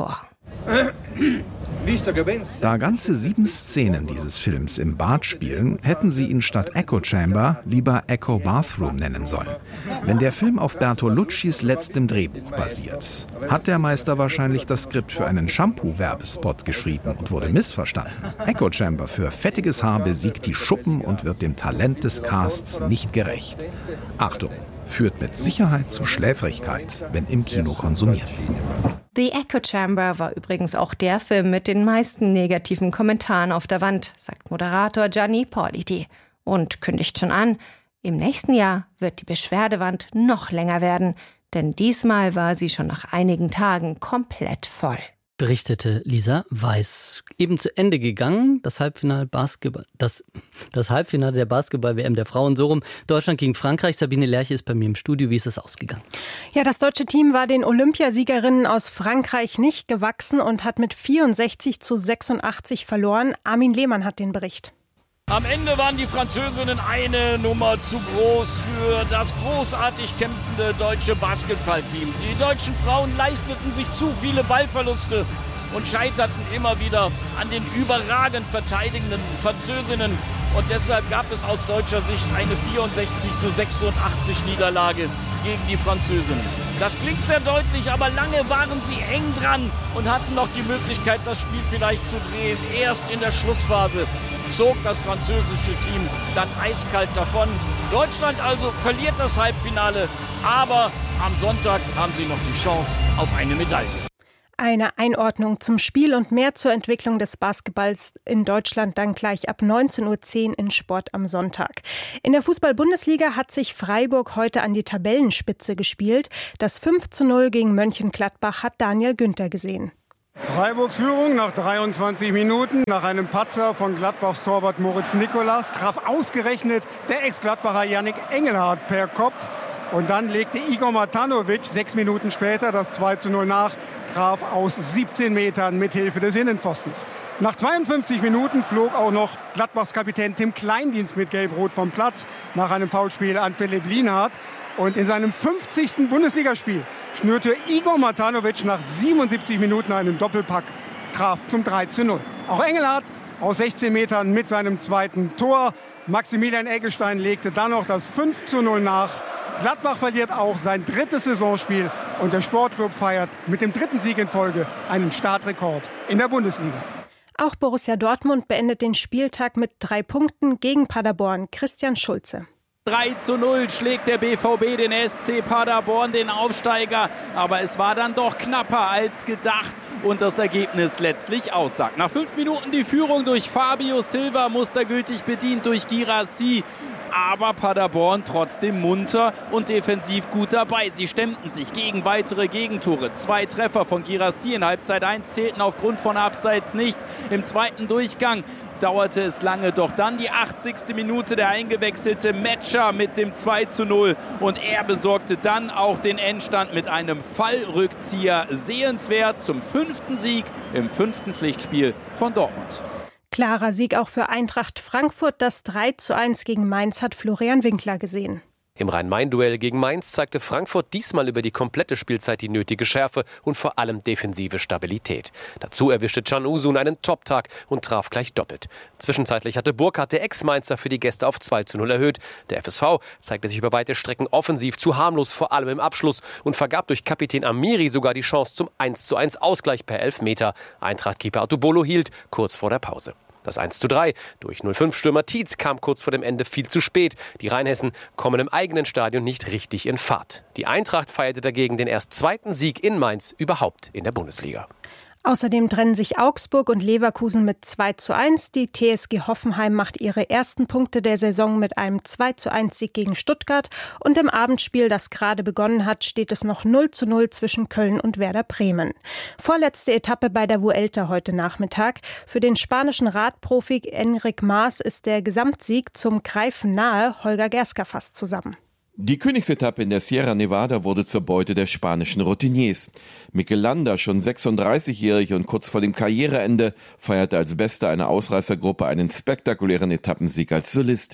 S15: Da ganze sieben Szenen dieses Films im Bad spielen, hätten sie ihn statt Echo Chamber lieber Echo Bathroom nennen sollen. Wenn der Film auf Bertoluccis letztem Drehbuch basiert, hat der Meister wahrscheinlich das Skript für einen Shampoo-Werbespot geschrieben und wurde missverstanden. Echo Chamber für fettiges Haar besiegt die Schuppen und wird dem Talent des Casts nicht gerecht. Achtung, führt mit Sicherheit zu Schläfrigkeit, wenn im Kino konsumiert.
S14: The Echo Chamber war übrigens auch der Film mit den meisten negativen Kommentaren auf der Wand, sagt Moderator Gianni Ippoliti und kündigt schon an, im nächsten Jahr wird die Beschwerdewand noch länger werden, denn diesmal war sie schon nach einigen Tagen komplett voll.
S3: Berichtete Lisa Weiß. Eben zu Ende gegangen, das Halbfinale Basketball, das, das Halbfinale der Basketball-W M der Frauen, so rum. Deutschland gegen Frankreich. Sabine Lerche ist bei mir im Studio. Wie ist es ausgegangen?
S16: Ja, das deutsche Team war den Olympiasiegerinnen aus Frankreich nicht gewachsen und hat mit vierundsechzig zu sechsundachtzig verloren. Armin Lehmann hat den Bericht.
S17: Am Ende waren die Französinnen eine Nummer zu groß für das großartig kämpfende deutsche Basketballteam. Die deutschen Frauen leisteten sich zu viele Ballverluste und scheiterten immer wieder an den überragend verteidigenden Französinnen. Und deshalb gab es aus deutscher Sicht eine vierundsechzig zu sechsundachtzig Niederlage gegen die Französinnen. Das klingt sehr deutlich, aber lange waren sie eng dran und hatten noch die Möglichkeit, das Spiel vielleicht zu drehen. Erst in der Schlussphase zog das französische Team dann eiskalt davon. Deutschland also verliert das Halbfinale, aber am Sonntag haben sie noch die Chance auf eine Medaille.
S16: Eine Einordnung zum Spiel und mehr zur Entwicklung des Basketballs in Deutschland dann gleich ab neunzehn Uhr zehn in Sport am Sonntag. In der Fußball-Bundesliga hat sich Freiburg heute an die Tabellenspitze gespielt. Das fünf zu null gegen Mönchengladbach hat Daniel Günther gesehen.
S18: Freiburgs Führung nach dreiundzwanzig Minuten. Nach einem Patzer von Gladbachs Torwart Moritz Nikolas traf ausgerechnet der Ex-Gladbacher Yannick Engelhardt per Kopf. Und dann legte Igor Matanovic sechs Minuten später das zwei zu null nach, traf aus siebzehn Metern mit Hilfe des Innenpfostens. Nach zweiundfünfzig Minuten flog auch noch Gladbachs Kapitän Tim Kleindienst mit Gelb-Rot vom Platz nach einem Foulspiel an Philipp Lienhardt. Und in seinem fünfzigsten Bundesligaspiel schnürte Igor Matanovic nach siebenundsiebzig Minuten einen Doppelpack, traf zum drei zu null. Auch Engelhardt aus sechzehn Metern mit seinem zweiten Tor. Maximilian Eggestein legte dann noch das fünf zu null nach. Gladbach verliert auch sein drittes Saisonspiel und der Sportclub feiert mit dem dritten Sieg in Folge einen Startrekord in der Bundesliga.
S16: Auch Borussia Dortmund beendet den Spieltag mit drei Punkten gegen Paderborn. Christian Schulze.
S19: drei zu null schlägt der B V B den S C Paderborn, den Aufsteiger. Aber es war dann doch knapper als gedacht und das Ergebnis letztlich aussagt. Nach fünf Minuten die Führung durch Fabio Silva, mustergültig bedient durch Guirassy. Aber Paderborn trotzdem munter und defensiv gut dabei. Sie stemmten sich gegen weitere Gegentore. Zwei Treffer von Guirassy in Halbzeit eins zählten aufgrund von Abseits nicht. Im zweiten Durchgang dauerte es lange, doch dann die achtzigste Minute der eingewechselte Metscher mit dem zwei zu null. Und er besorgte dann auch den Endstand mit einem Fallrückzieher. Sehenswert zum fünften Sieg im fünften Pflichtspiel von Dortmund.
S16: Klarer Sieg auch für Eintracht Frankfurt. Das drei zu eins gegen Mainz hat Florian Winkler gesehen.
S20: Im Rhein-Main-Duell gegen Mainz zeigte Frankfurt diesmal über die komplette Spielzeit die nötige Schärfe und vor allem defensive Stabilität. Dazu erwischte Can Uzun einen Top-Tag und traf gleich doppelt. Zwischenzeitlich hatte Burkhardt, der Ex-Mainzer, für die Gäste auf zwei zu null erhöht. Der F S V zeigte sich über weite Strecken offensiv zu harmlos, vor allem im Abschluss, und vergab durch Kapitän Amiri sogar die Chance zum eins zu eins Ausgleich per Elfmeter. Eintracht-Keeper Atubolo hielt kurz vor der Pause. Das eins zu drei durch null fünf Stürmer Tietz kam kurz vor dem Ende viel zu spät. Die Rheinhessen kommen im eigenen Stadion nicht richtig in Fahrt. Die Eintracht feierte dagegen den erst zweiten Sieg in Mainz überhaupt in der Bundesliga.
S16: Außerdem trennen sich Augsburg und Leverkusen mit zwei zu eins. Die T S G Hoffenheim macht ihre ersten Punkte der Saison mit einem zwei zu eins Sieg gegen Stuttgart. Und im Abendspiel, das gerade begonnen hat, steht es noch null zu null zwischen Köln und Werder Bremen. Vorletzte Etappe bei der Vuelta heute Nachmittag. Für den spanischen Radprofi Enric Mas ist der Gesamtsieg zum Greifen nahe. Holger Gerska fasst zusammen.
S21: Die Königsetappe in der Sierra Nevada wurde zur Beute der spanischen Routiniers. Mikel Landa, schon sechsunddreißigjährig und kurz vor dem Karriereende, feierte als Bester einer Ausreißergruppe einen spektakulären Etappensieg als Solist.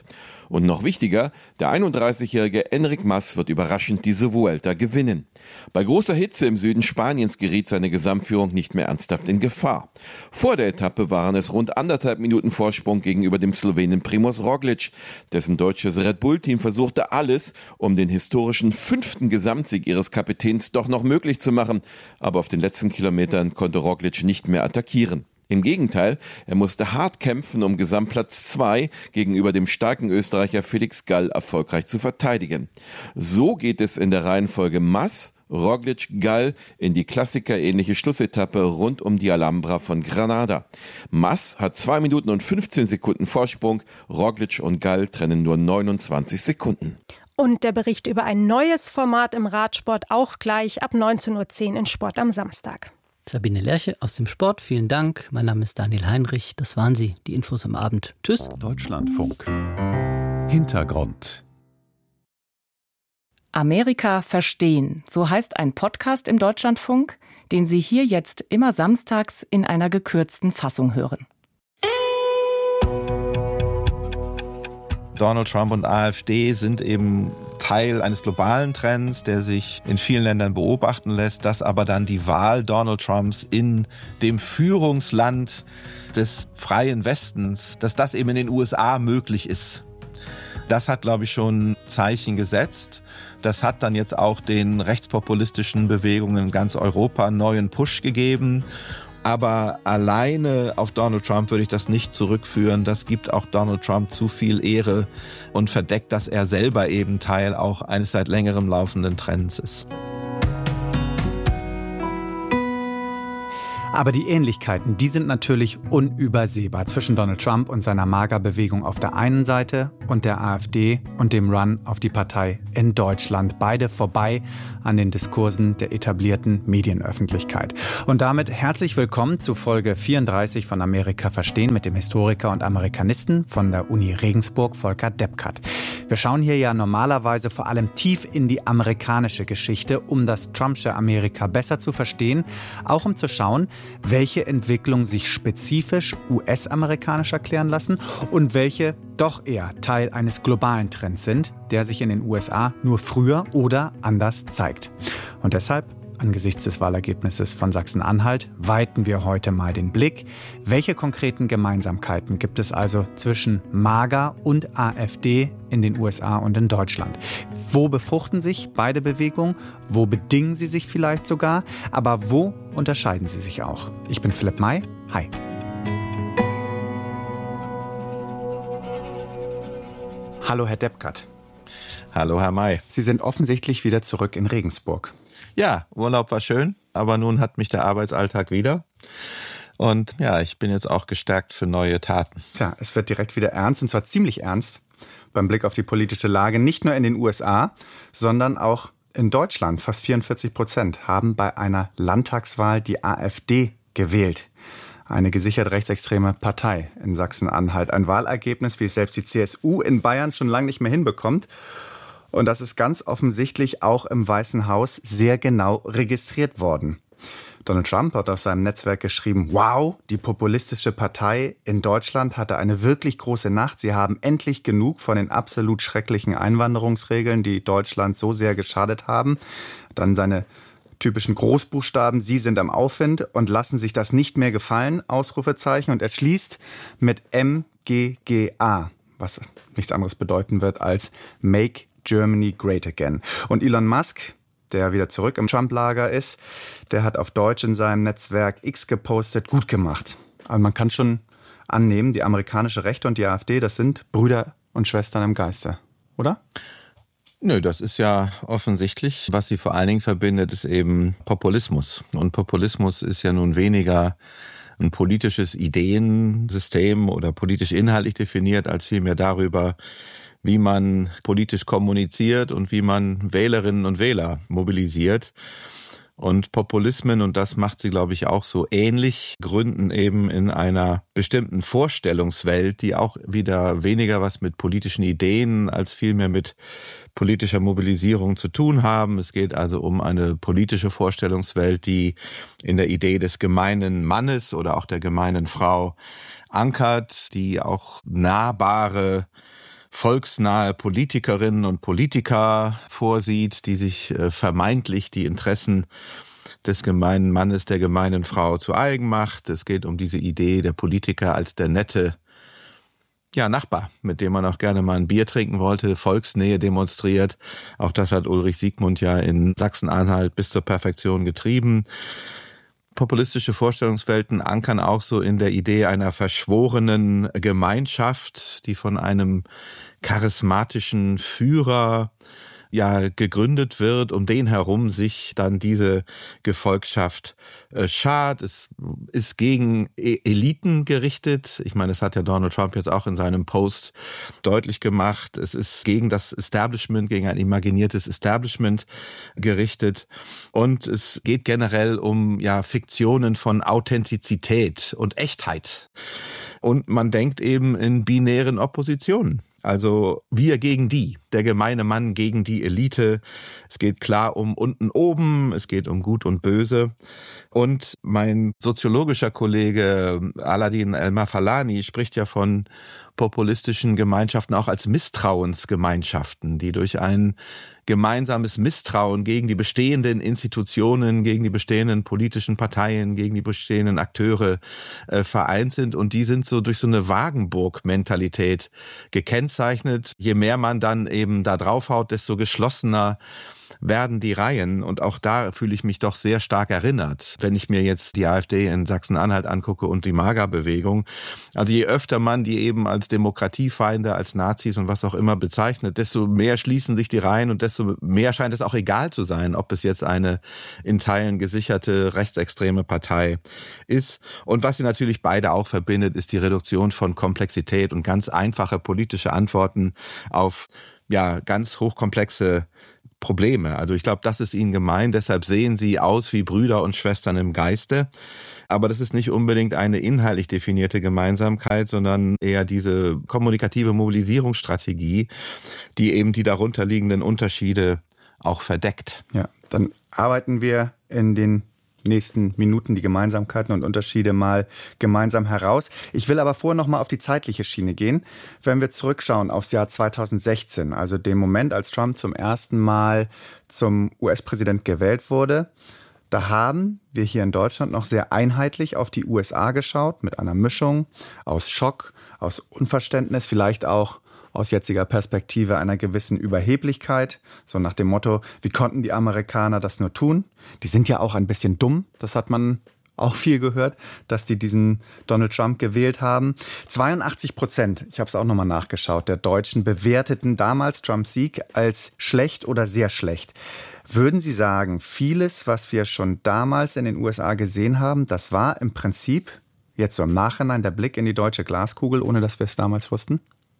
S21: Und noch wichtiger, der einunddreißigjährige Enric Mas wird überraschend diese Vuelta gewinnen. Bei großer Hitze im Süden Spaniens geriet seine Gesamtführung nicht mehr ernsthaft in Gefahr. Vor der Etappe waren es rund anderthalb Minuten Vorsprung gegenüber dem Slowenen Primož Roglič. Dessen deutsches Red Bull-Team versuchte alles, um den historischen fünften Gesamtsieg ihres Kapitäns doch noch möglich zu machen. Aber auf den letzten Kilometern konnte Roglič nicht mehr attackieren. Im Gegenteil, er musste hart kämpfen, um Gesamtplatz zwei gegenüber dem starken Österreicher Felix Gall erfolgreich zu verteidigen. So geht es in der Reihenfolge Mas, Roglič, Gall in die klassikerähnliche Schlussetappe rund um die Alhambra von Granada. Mas hat zwei Minuten und fünfzehn Sekunden Vorsprung, Roglič und Gall trennen nur neunundzwanzig Sekunden.
S16: Und der Bericht über ein neues Format im Radsport auch gleich ab neunzehn Uhr zehn in Sport am Samstag.
S3: Sabine Lerche aus dem Sport, vielen Dank. Mein Name ist Daniel Heinrich. Das waren sie, die Infos am Abend. Tschüss.
S2: Deutschlandfunk. Hintergrund.
S1: Amerika verstehen, so heißt ein Podcast im Deutschlandfunk, den Sie hier jetzt immer samstags in einer gekürzten Fassung hören.
S22: Donald Trump und AfD sind eben Teil eines globalen Trends, der sich in vielen Ländern beobachten lässt, dass aber dann die Wahl Donald Trumps in dem Führungsland des freien Westens, dass das eben in den U S A möglich ist. Das hat, glaube ich, schon Zeichen gesetzt. Das hat dann jetzt auch den rechtspopulistischen Bewegungen in ganz Europa einen neuen Push gegeben. Aber alleine auf Donald Trump würde ich das nicht zurückführen. Das gibt auch Donald Trump zu viel Ehre und verdeckt, dass er selber eben Teil auch eines seit längerem laufenden Trends ist.
S23: Aber die Ähnlichkeiten, die sind natürlich unübersehbar zwischen Donald Trump und seiner MAGA-Bewegung auf der einen Seite und der AfD und dem Run auf die Partei in Deutschland. Beide vorbei an den Diskursen der etablierten Medienöffentlichkeit. Und damit herzlich willkommen zu Folge vierunddreißig von Amerika verstehen mit dem Historiker und Amerikanisten von der Uni Regensburg, Volker Deppkat. Wir schauen hier ja normalerweise vor allem tief in die amerikanische Geschichte, um das Trumpsche Amerika besser zu verstehen, auch um zu schauen, welche Entwicklungen sich spezifisch U S-amerikanisch erklären lassen und welche doch eher Teil eines globalen Trends sind, der sich in den U S A nur früher oder anders zeigt. Und deshalb, angesichts des Wahlergebnisses von Sachsen-Anhalt, weiten wir heute mal den Blick. Welche konkreten Gemeinsamkeiten gibt es also zwischen MAGA und AfD in den U S A und in Deutschland? Wo befruchten sich beide Bewegungen? Wo bedingen sie sich vielleicht sogar? Aber wo unterscheiden sie sich auch? Ich bin Philipp May. Hi. Hallo, Herr Deppkat.
S22: Hallo, Herr May.
S23: Sie sind offensichtlich wieder zurück in Regensburg.
S22: Ja, Urlaub war schön, aber nun hat mich der Arbeitsalltag wieder. Und ja, ich bin jetzt auch gestärkt für neue Taten.
S23: Tja, es wird direkt wieder ernst, und zwar ziemlich ernst, beim Blick auf die politische Lage, nicht nur in den U S A, sondern auch in Deutschland. Fast vierundvierzig Prozent haben bei einer Landtagswahl die AfD gewählt. Eine gesichert rechtsextreme Partei in Sachsen-Anhalt. Ein Wahlergebnis, wie es selbst die C S U in Bayern schon lange nicht mehr hinbekommt. Und das ist ganz offensichtlich auch im Weißen Haus sehr genau registriert worden. Donald Trump hat auf seinem Netzwerk geschrieben, wow, die populistische Partei in Deutschland hatte eine wirklich große Nacht. Sie haben endlich genug von den absolut schrecklichen Einwanderungsregeln, die Deutschland so sehr geschadet haben. Dann seine typischen Großbuchstaben, Sie sind am Aufwind und lassen sich das nicht mehr gefallen, Ausrufezeichen. Und er schließt mit M G G A, was nichts anderes bedeuten wird als Make Germany Great Again. Und Elon Musk, der wieder zurück im Trump-Lager ist, der hat auf Deutsch in seinem Netzwerk X gepostet, gut gemacht. Aber man kann schon annehmen, die amerikanische Rechte und die AfD, das sind Brüder und Schwestern im Geiste, oder?
S22: Nö, das ist ja offensichtlich. Was sie vor allen Dingen verbindet, ist eben Populismus. Und Populismus ist ja nun weniger ein politisches Ideensystem oder politisch inhaltlich definiert, als vielmehr darüber, wie man politisch kommuniziert und wie man Wählerinnen und Wähler mobilisiert. Und Populismen, und das macht sie, glaube ich, auch so ähnlich, gründen eben in einer bestimmten Vorstellungswelt, die auch wieder weniger was mit politischen Ideen als vielmehr mit politischer Mobilisierung zu tun haben. Es geht also um eine politische Vorstellungswelt, die in der Idee des gemeinen Mannes oder auch der gemeinen Frau ankert, die auch nahbare volksnahe Politikerinnen und Politiker vorsieht, die sich äh, vermeintlich die Interessen des gemeinen Mannes, der gemeinen Frau zu eigen macht. Es geht um diese Idee der Politiker als der nette ja, Nachbar, mit dem man auch gerne mal ein Bier trinken wollte, Volksnähe demonstriert. Auch das hat Ulrich Siegmund ja in Sachsen-Anhalt bis zur Perfektion getrieben. Populistische Vorstellungswelten ankern auch so in der Idee einer verschworenen Gemeinschaft, die von einem charismatischen Führer ja gegründet wird, um den herum sich dann diese Gefolgschaft äh, schart. Es ist gegen e- Eliten gerichtet. Ich meine, das hat ja Donald Trump jetzt auch in seinem Post deutlich gemacht. Es ist gegen das Establishment, gegen ein imaginiertes Establishment gerichtet. Und es geht generell um ja Fiktionen von Authentizität und Echtheit. Und man denkt eben in binären Oppositionen. Also wir gegen die, der gemeine Mann gegen die Elite. Es geht klar um unten oben, es geht um Gut und Böse. Und mein soziologischer Kollege Aladin El-Mafalani spricht ja von populistischen Gemeinschaften auch als Misstrauensgemeinschaften, die durch ein gemeinsames Misstrauen gegen die bestehenden Institutionen, gegen die bestehenden politischen Parteien, gegen die bestehenden Akteure äh, vereint sind. Und die sind so durch so eine Wagenburg-Mentalität gekennzeichnet. Je mehr man dann eben da draufhaut, desto geschlossener werden die Reihen. Und auch da fühle ich mich doch sehr stark erinnert, wenn ich mir jetzt die AfD in Sachsen-Anhalt angucke und die MAGA-Bewegung. Also je öfter man die eben als Demokratiefeinde, als Nazis und was auch immer bezeichnet, desto mehr schließen sich die Reihen und desto mehr scheint es auch egal zu sein, ob es jetzt eine in Teilen gesicherte rechtsextreme Partei ist. Und was sie natürlich beide auch verbindet, ist die Reduktion von Komplexität und ganz einfache politische Antworten auf ja ganz hochkomplexe Probleme. Also ich glaube, das ist ihnen gemein. Deshalb sehen sie aus wie Brüder und Schwestern im Geiste. Aber das ist nicht unbedingt eine inhaltlich definierte Gemeinsamkeit, sondern eher diese kommunikative Mobilisierungsstrategie, die eben die darunterliegenden Unterschiede auch verdeckt.
S23: Ja, dann arbeiten wir in den nächsten Minuten die Gemeinsamkeiten und Unterschiede mal gemeinsam heraus. Ich will aber vorher noch mal auf die zeitliche Schiene gehen. Wenn wir zurückschauen aufs Jahr zweitausendsechzehn, also den Moment, als Trump zum ersten Mal zum U S-Präsident gewählt wurde, da haben wir hier in Deutschland noch sehr einheitlich auf die U S A geschaut, mit einer Mischung aus Schock, aus Unverständnis, vielleicht auch aus jetziger Perspektive einer gewissen Überheblichkeit, so nach dem Motto, wie konnten die Amerikaner das nur tun? Die sind ja auch ein bisschen dumm, das hat man auch viel gehört, dass die diesen Donald Trump gewählt haben. zweiundachtzig Prozent, ich habe es auch nochmal nachgeschaut, der Deutschen bewerteten damals Trumps Sieg als schlecht oder sehr schlecht. Würden Sie sagen, vieles, was wir schon damals in den U S A gesehen haben, das war im Prinzip, jetzt so im Nachhinein, der Blick in die deutsche Glaskugel, ohne dass wir es damals wussten?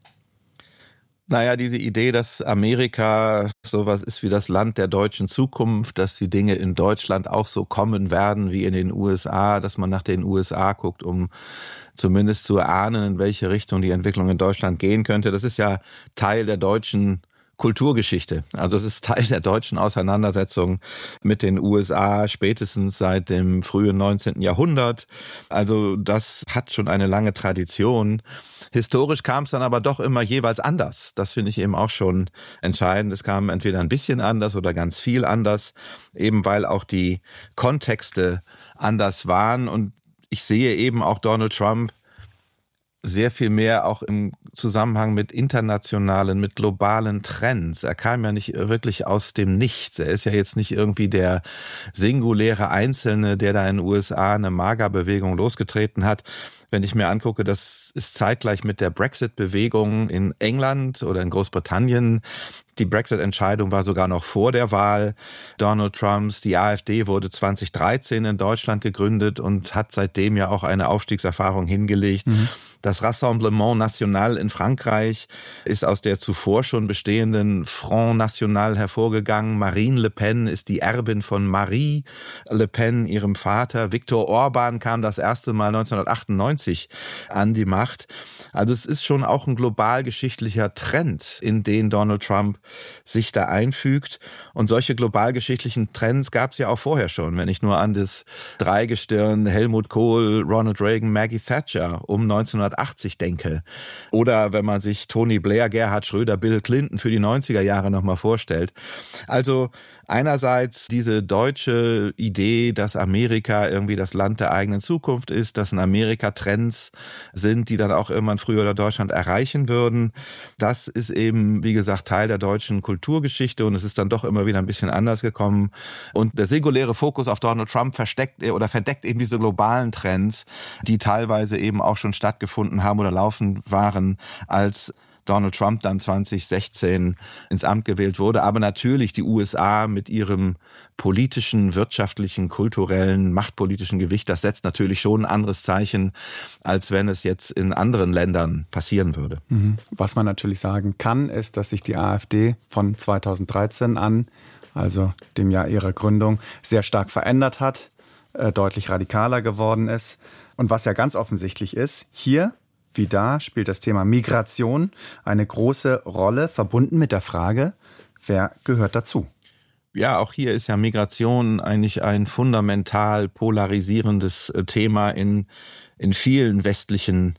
S22: Naja, diese Idee, dass Amerika sowas ist wie das Land der deutschen Zukunft, dass die Dinge in Deutschland auch so kommen werden wie in den U S A, dass man nach den U S A guckt, um zumindest zu erahnen, in welche Richtung die Entwicklung in Deutschland gehen könnte. Das ist ja Teil der deutschen Kulturgeschichte. Also es ist Teil der deutschen Auseinandersetzung mit den U S A, spätestens seit dem frühen neunzehnten Jahrhundert. Also das hat schon eine lange Tradition. Historisch kam es dann aber doch immer jeweils anders. Das finde ich eben auch schon entscheidend. Es kam entweder ein bisschen anders oder ganz viel anders, eben weil auch die Kontexte anders waren. Und ich sehe eben auch Donald Trump sehr viel mehr auch im Zusammenhang mit internationalen, mit globalen Trends. Er kam ja nicht wirklich aus dem Nichts. Er ist ja jetzt nicht irgendwie der singuläre Einzelne, der da in den U S A eine MAGA-Bewegung losgetreten hat. Wenn ich mir angucke, das ist zeitgleich mit der Brexit-Bewegung in England oder in Großbritannien. Die Brexit-Entscheidung war sogar noch vor der Wahl Donald Trumps. Die AfD wurde zweitausenddreizehn in Deutschland gegründet und hat seitdem ja auch eine Aufstiegserfahrung hingelegt. Mhm. Das Rassemblement National in Frankreich ist aus der zuvor schon bestehenden Front National hervorgegangen. Marine Le Pen ist die Erbin von Marie Le Pen, ihrem Vater. Viktor Orban kam das erste Mal neunzehnhundertachtundneunzig neunzig an die Macht. Also es ist schon auch ein globalgeschichtlicher Trend, in den Donald Trump sich da einfügt. Und solche globalgeschichtlichen Trends gab es ja auch vorher schon, wenn ich nur an das Dreigestirn Helmut Kohl, Ronald Reagan, Maggie Thatcher um neunzehnhundertachtzig denke. Oder wenn man sich Tony Blair, Gerhard Schröder, Bill Clinton für die neunziger Jahre nochmal vorstellt. Also einerseits diese deutsche Idee, dass Amerika irgendwie das Land der eigenen Zukunft ist, dass in Amerika Trends sind, die dann auch irgendwann früher oder Deutschland erreichen würden. Das ist eben, wie gesagt, Teil der deutschen Kulturgeschichte und es ist dann doch immer wieder ein bisschen anders gekommen. Und der singuläre Fokus auf Donald Trump versteckt oder verdeckt eben diese globalen Trends, die teilweise eben auch schon stattgefunden haben oder laufen waren, als Donald Trump dann zwanzig sechzehn ins Amt gewählt wurde. Aber natürlich die U S A mit ihrem politischen, wirtschaftlichen, kulturellen, machtpolitischen Gewicht, das setzt natürlich schon ein anderes Zeichen, als wenn es jetzt in anderen Ländern passieren würde.
S23: Was man natürlich sagen kann, ist, dass sich die AfD von zweitausenddreizehn an, also dem Jahr ihrer Gründung, sehr stark verändert hat, äh, deutlich radikaler geworden ist. Und was ja ganz offensichtlich ist, hier wie da spielt das Thema Migration eine große Rolle, verbunden mit der Frage, wer gehört dazu?
S22: Ja, auch hier ist ja Migration eigentlich ein fundamental polarisierendes Thema in, in vielen westlichen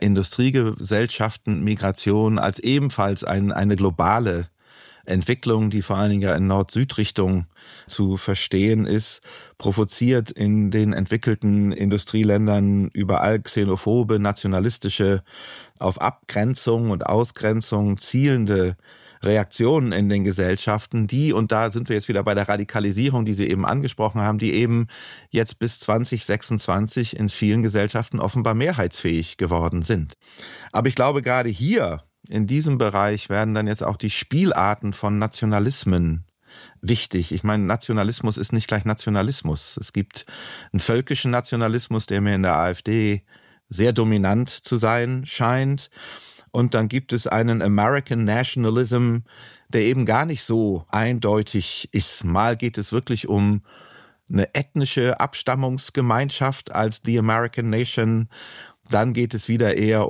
S22: Industriegesellschaften. Migration als ebenfalls ein, eine globale Entwicklung, die vor allen Dingen ja in Nord-Süd-Richtung zu verstehen ist, provoziert in den entwickelten Industrieländern überall xenophobe, nationalistische, auf Abgrenzung und Ausgrenzung zielende Reaktionen in den Gesellschaften, die, und da sind wir jetzt wieder bei der Radikalisierung, die Sie eben angesprochen haben, die eben jetzt bis zwanzig sechsundzwanzig in vielen Gesellschaften offenbar mehrheitsfähig geworden sind. Aber ich glaube, gerade hier in diesem Bereich werden dann jetzt auch die Spielarten von Nationalismen wichtig. Ich meine, Nationalismus ist nicht gleich Nationalismus. Es gibt einen völkischen Nationalismus, der mir in der AfD sehr dominant zu sein scheint. Und dann gibt es einen American Nationalism, der eben gar nicht so eindeutig ist. Mal geht es wirklich um eine ethnische Abstammungsgemeinschaft als die American Nation. Dann geht es wieder eher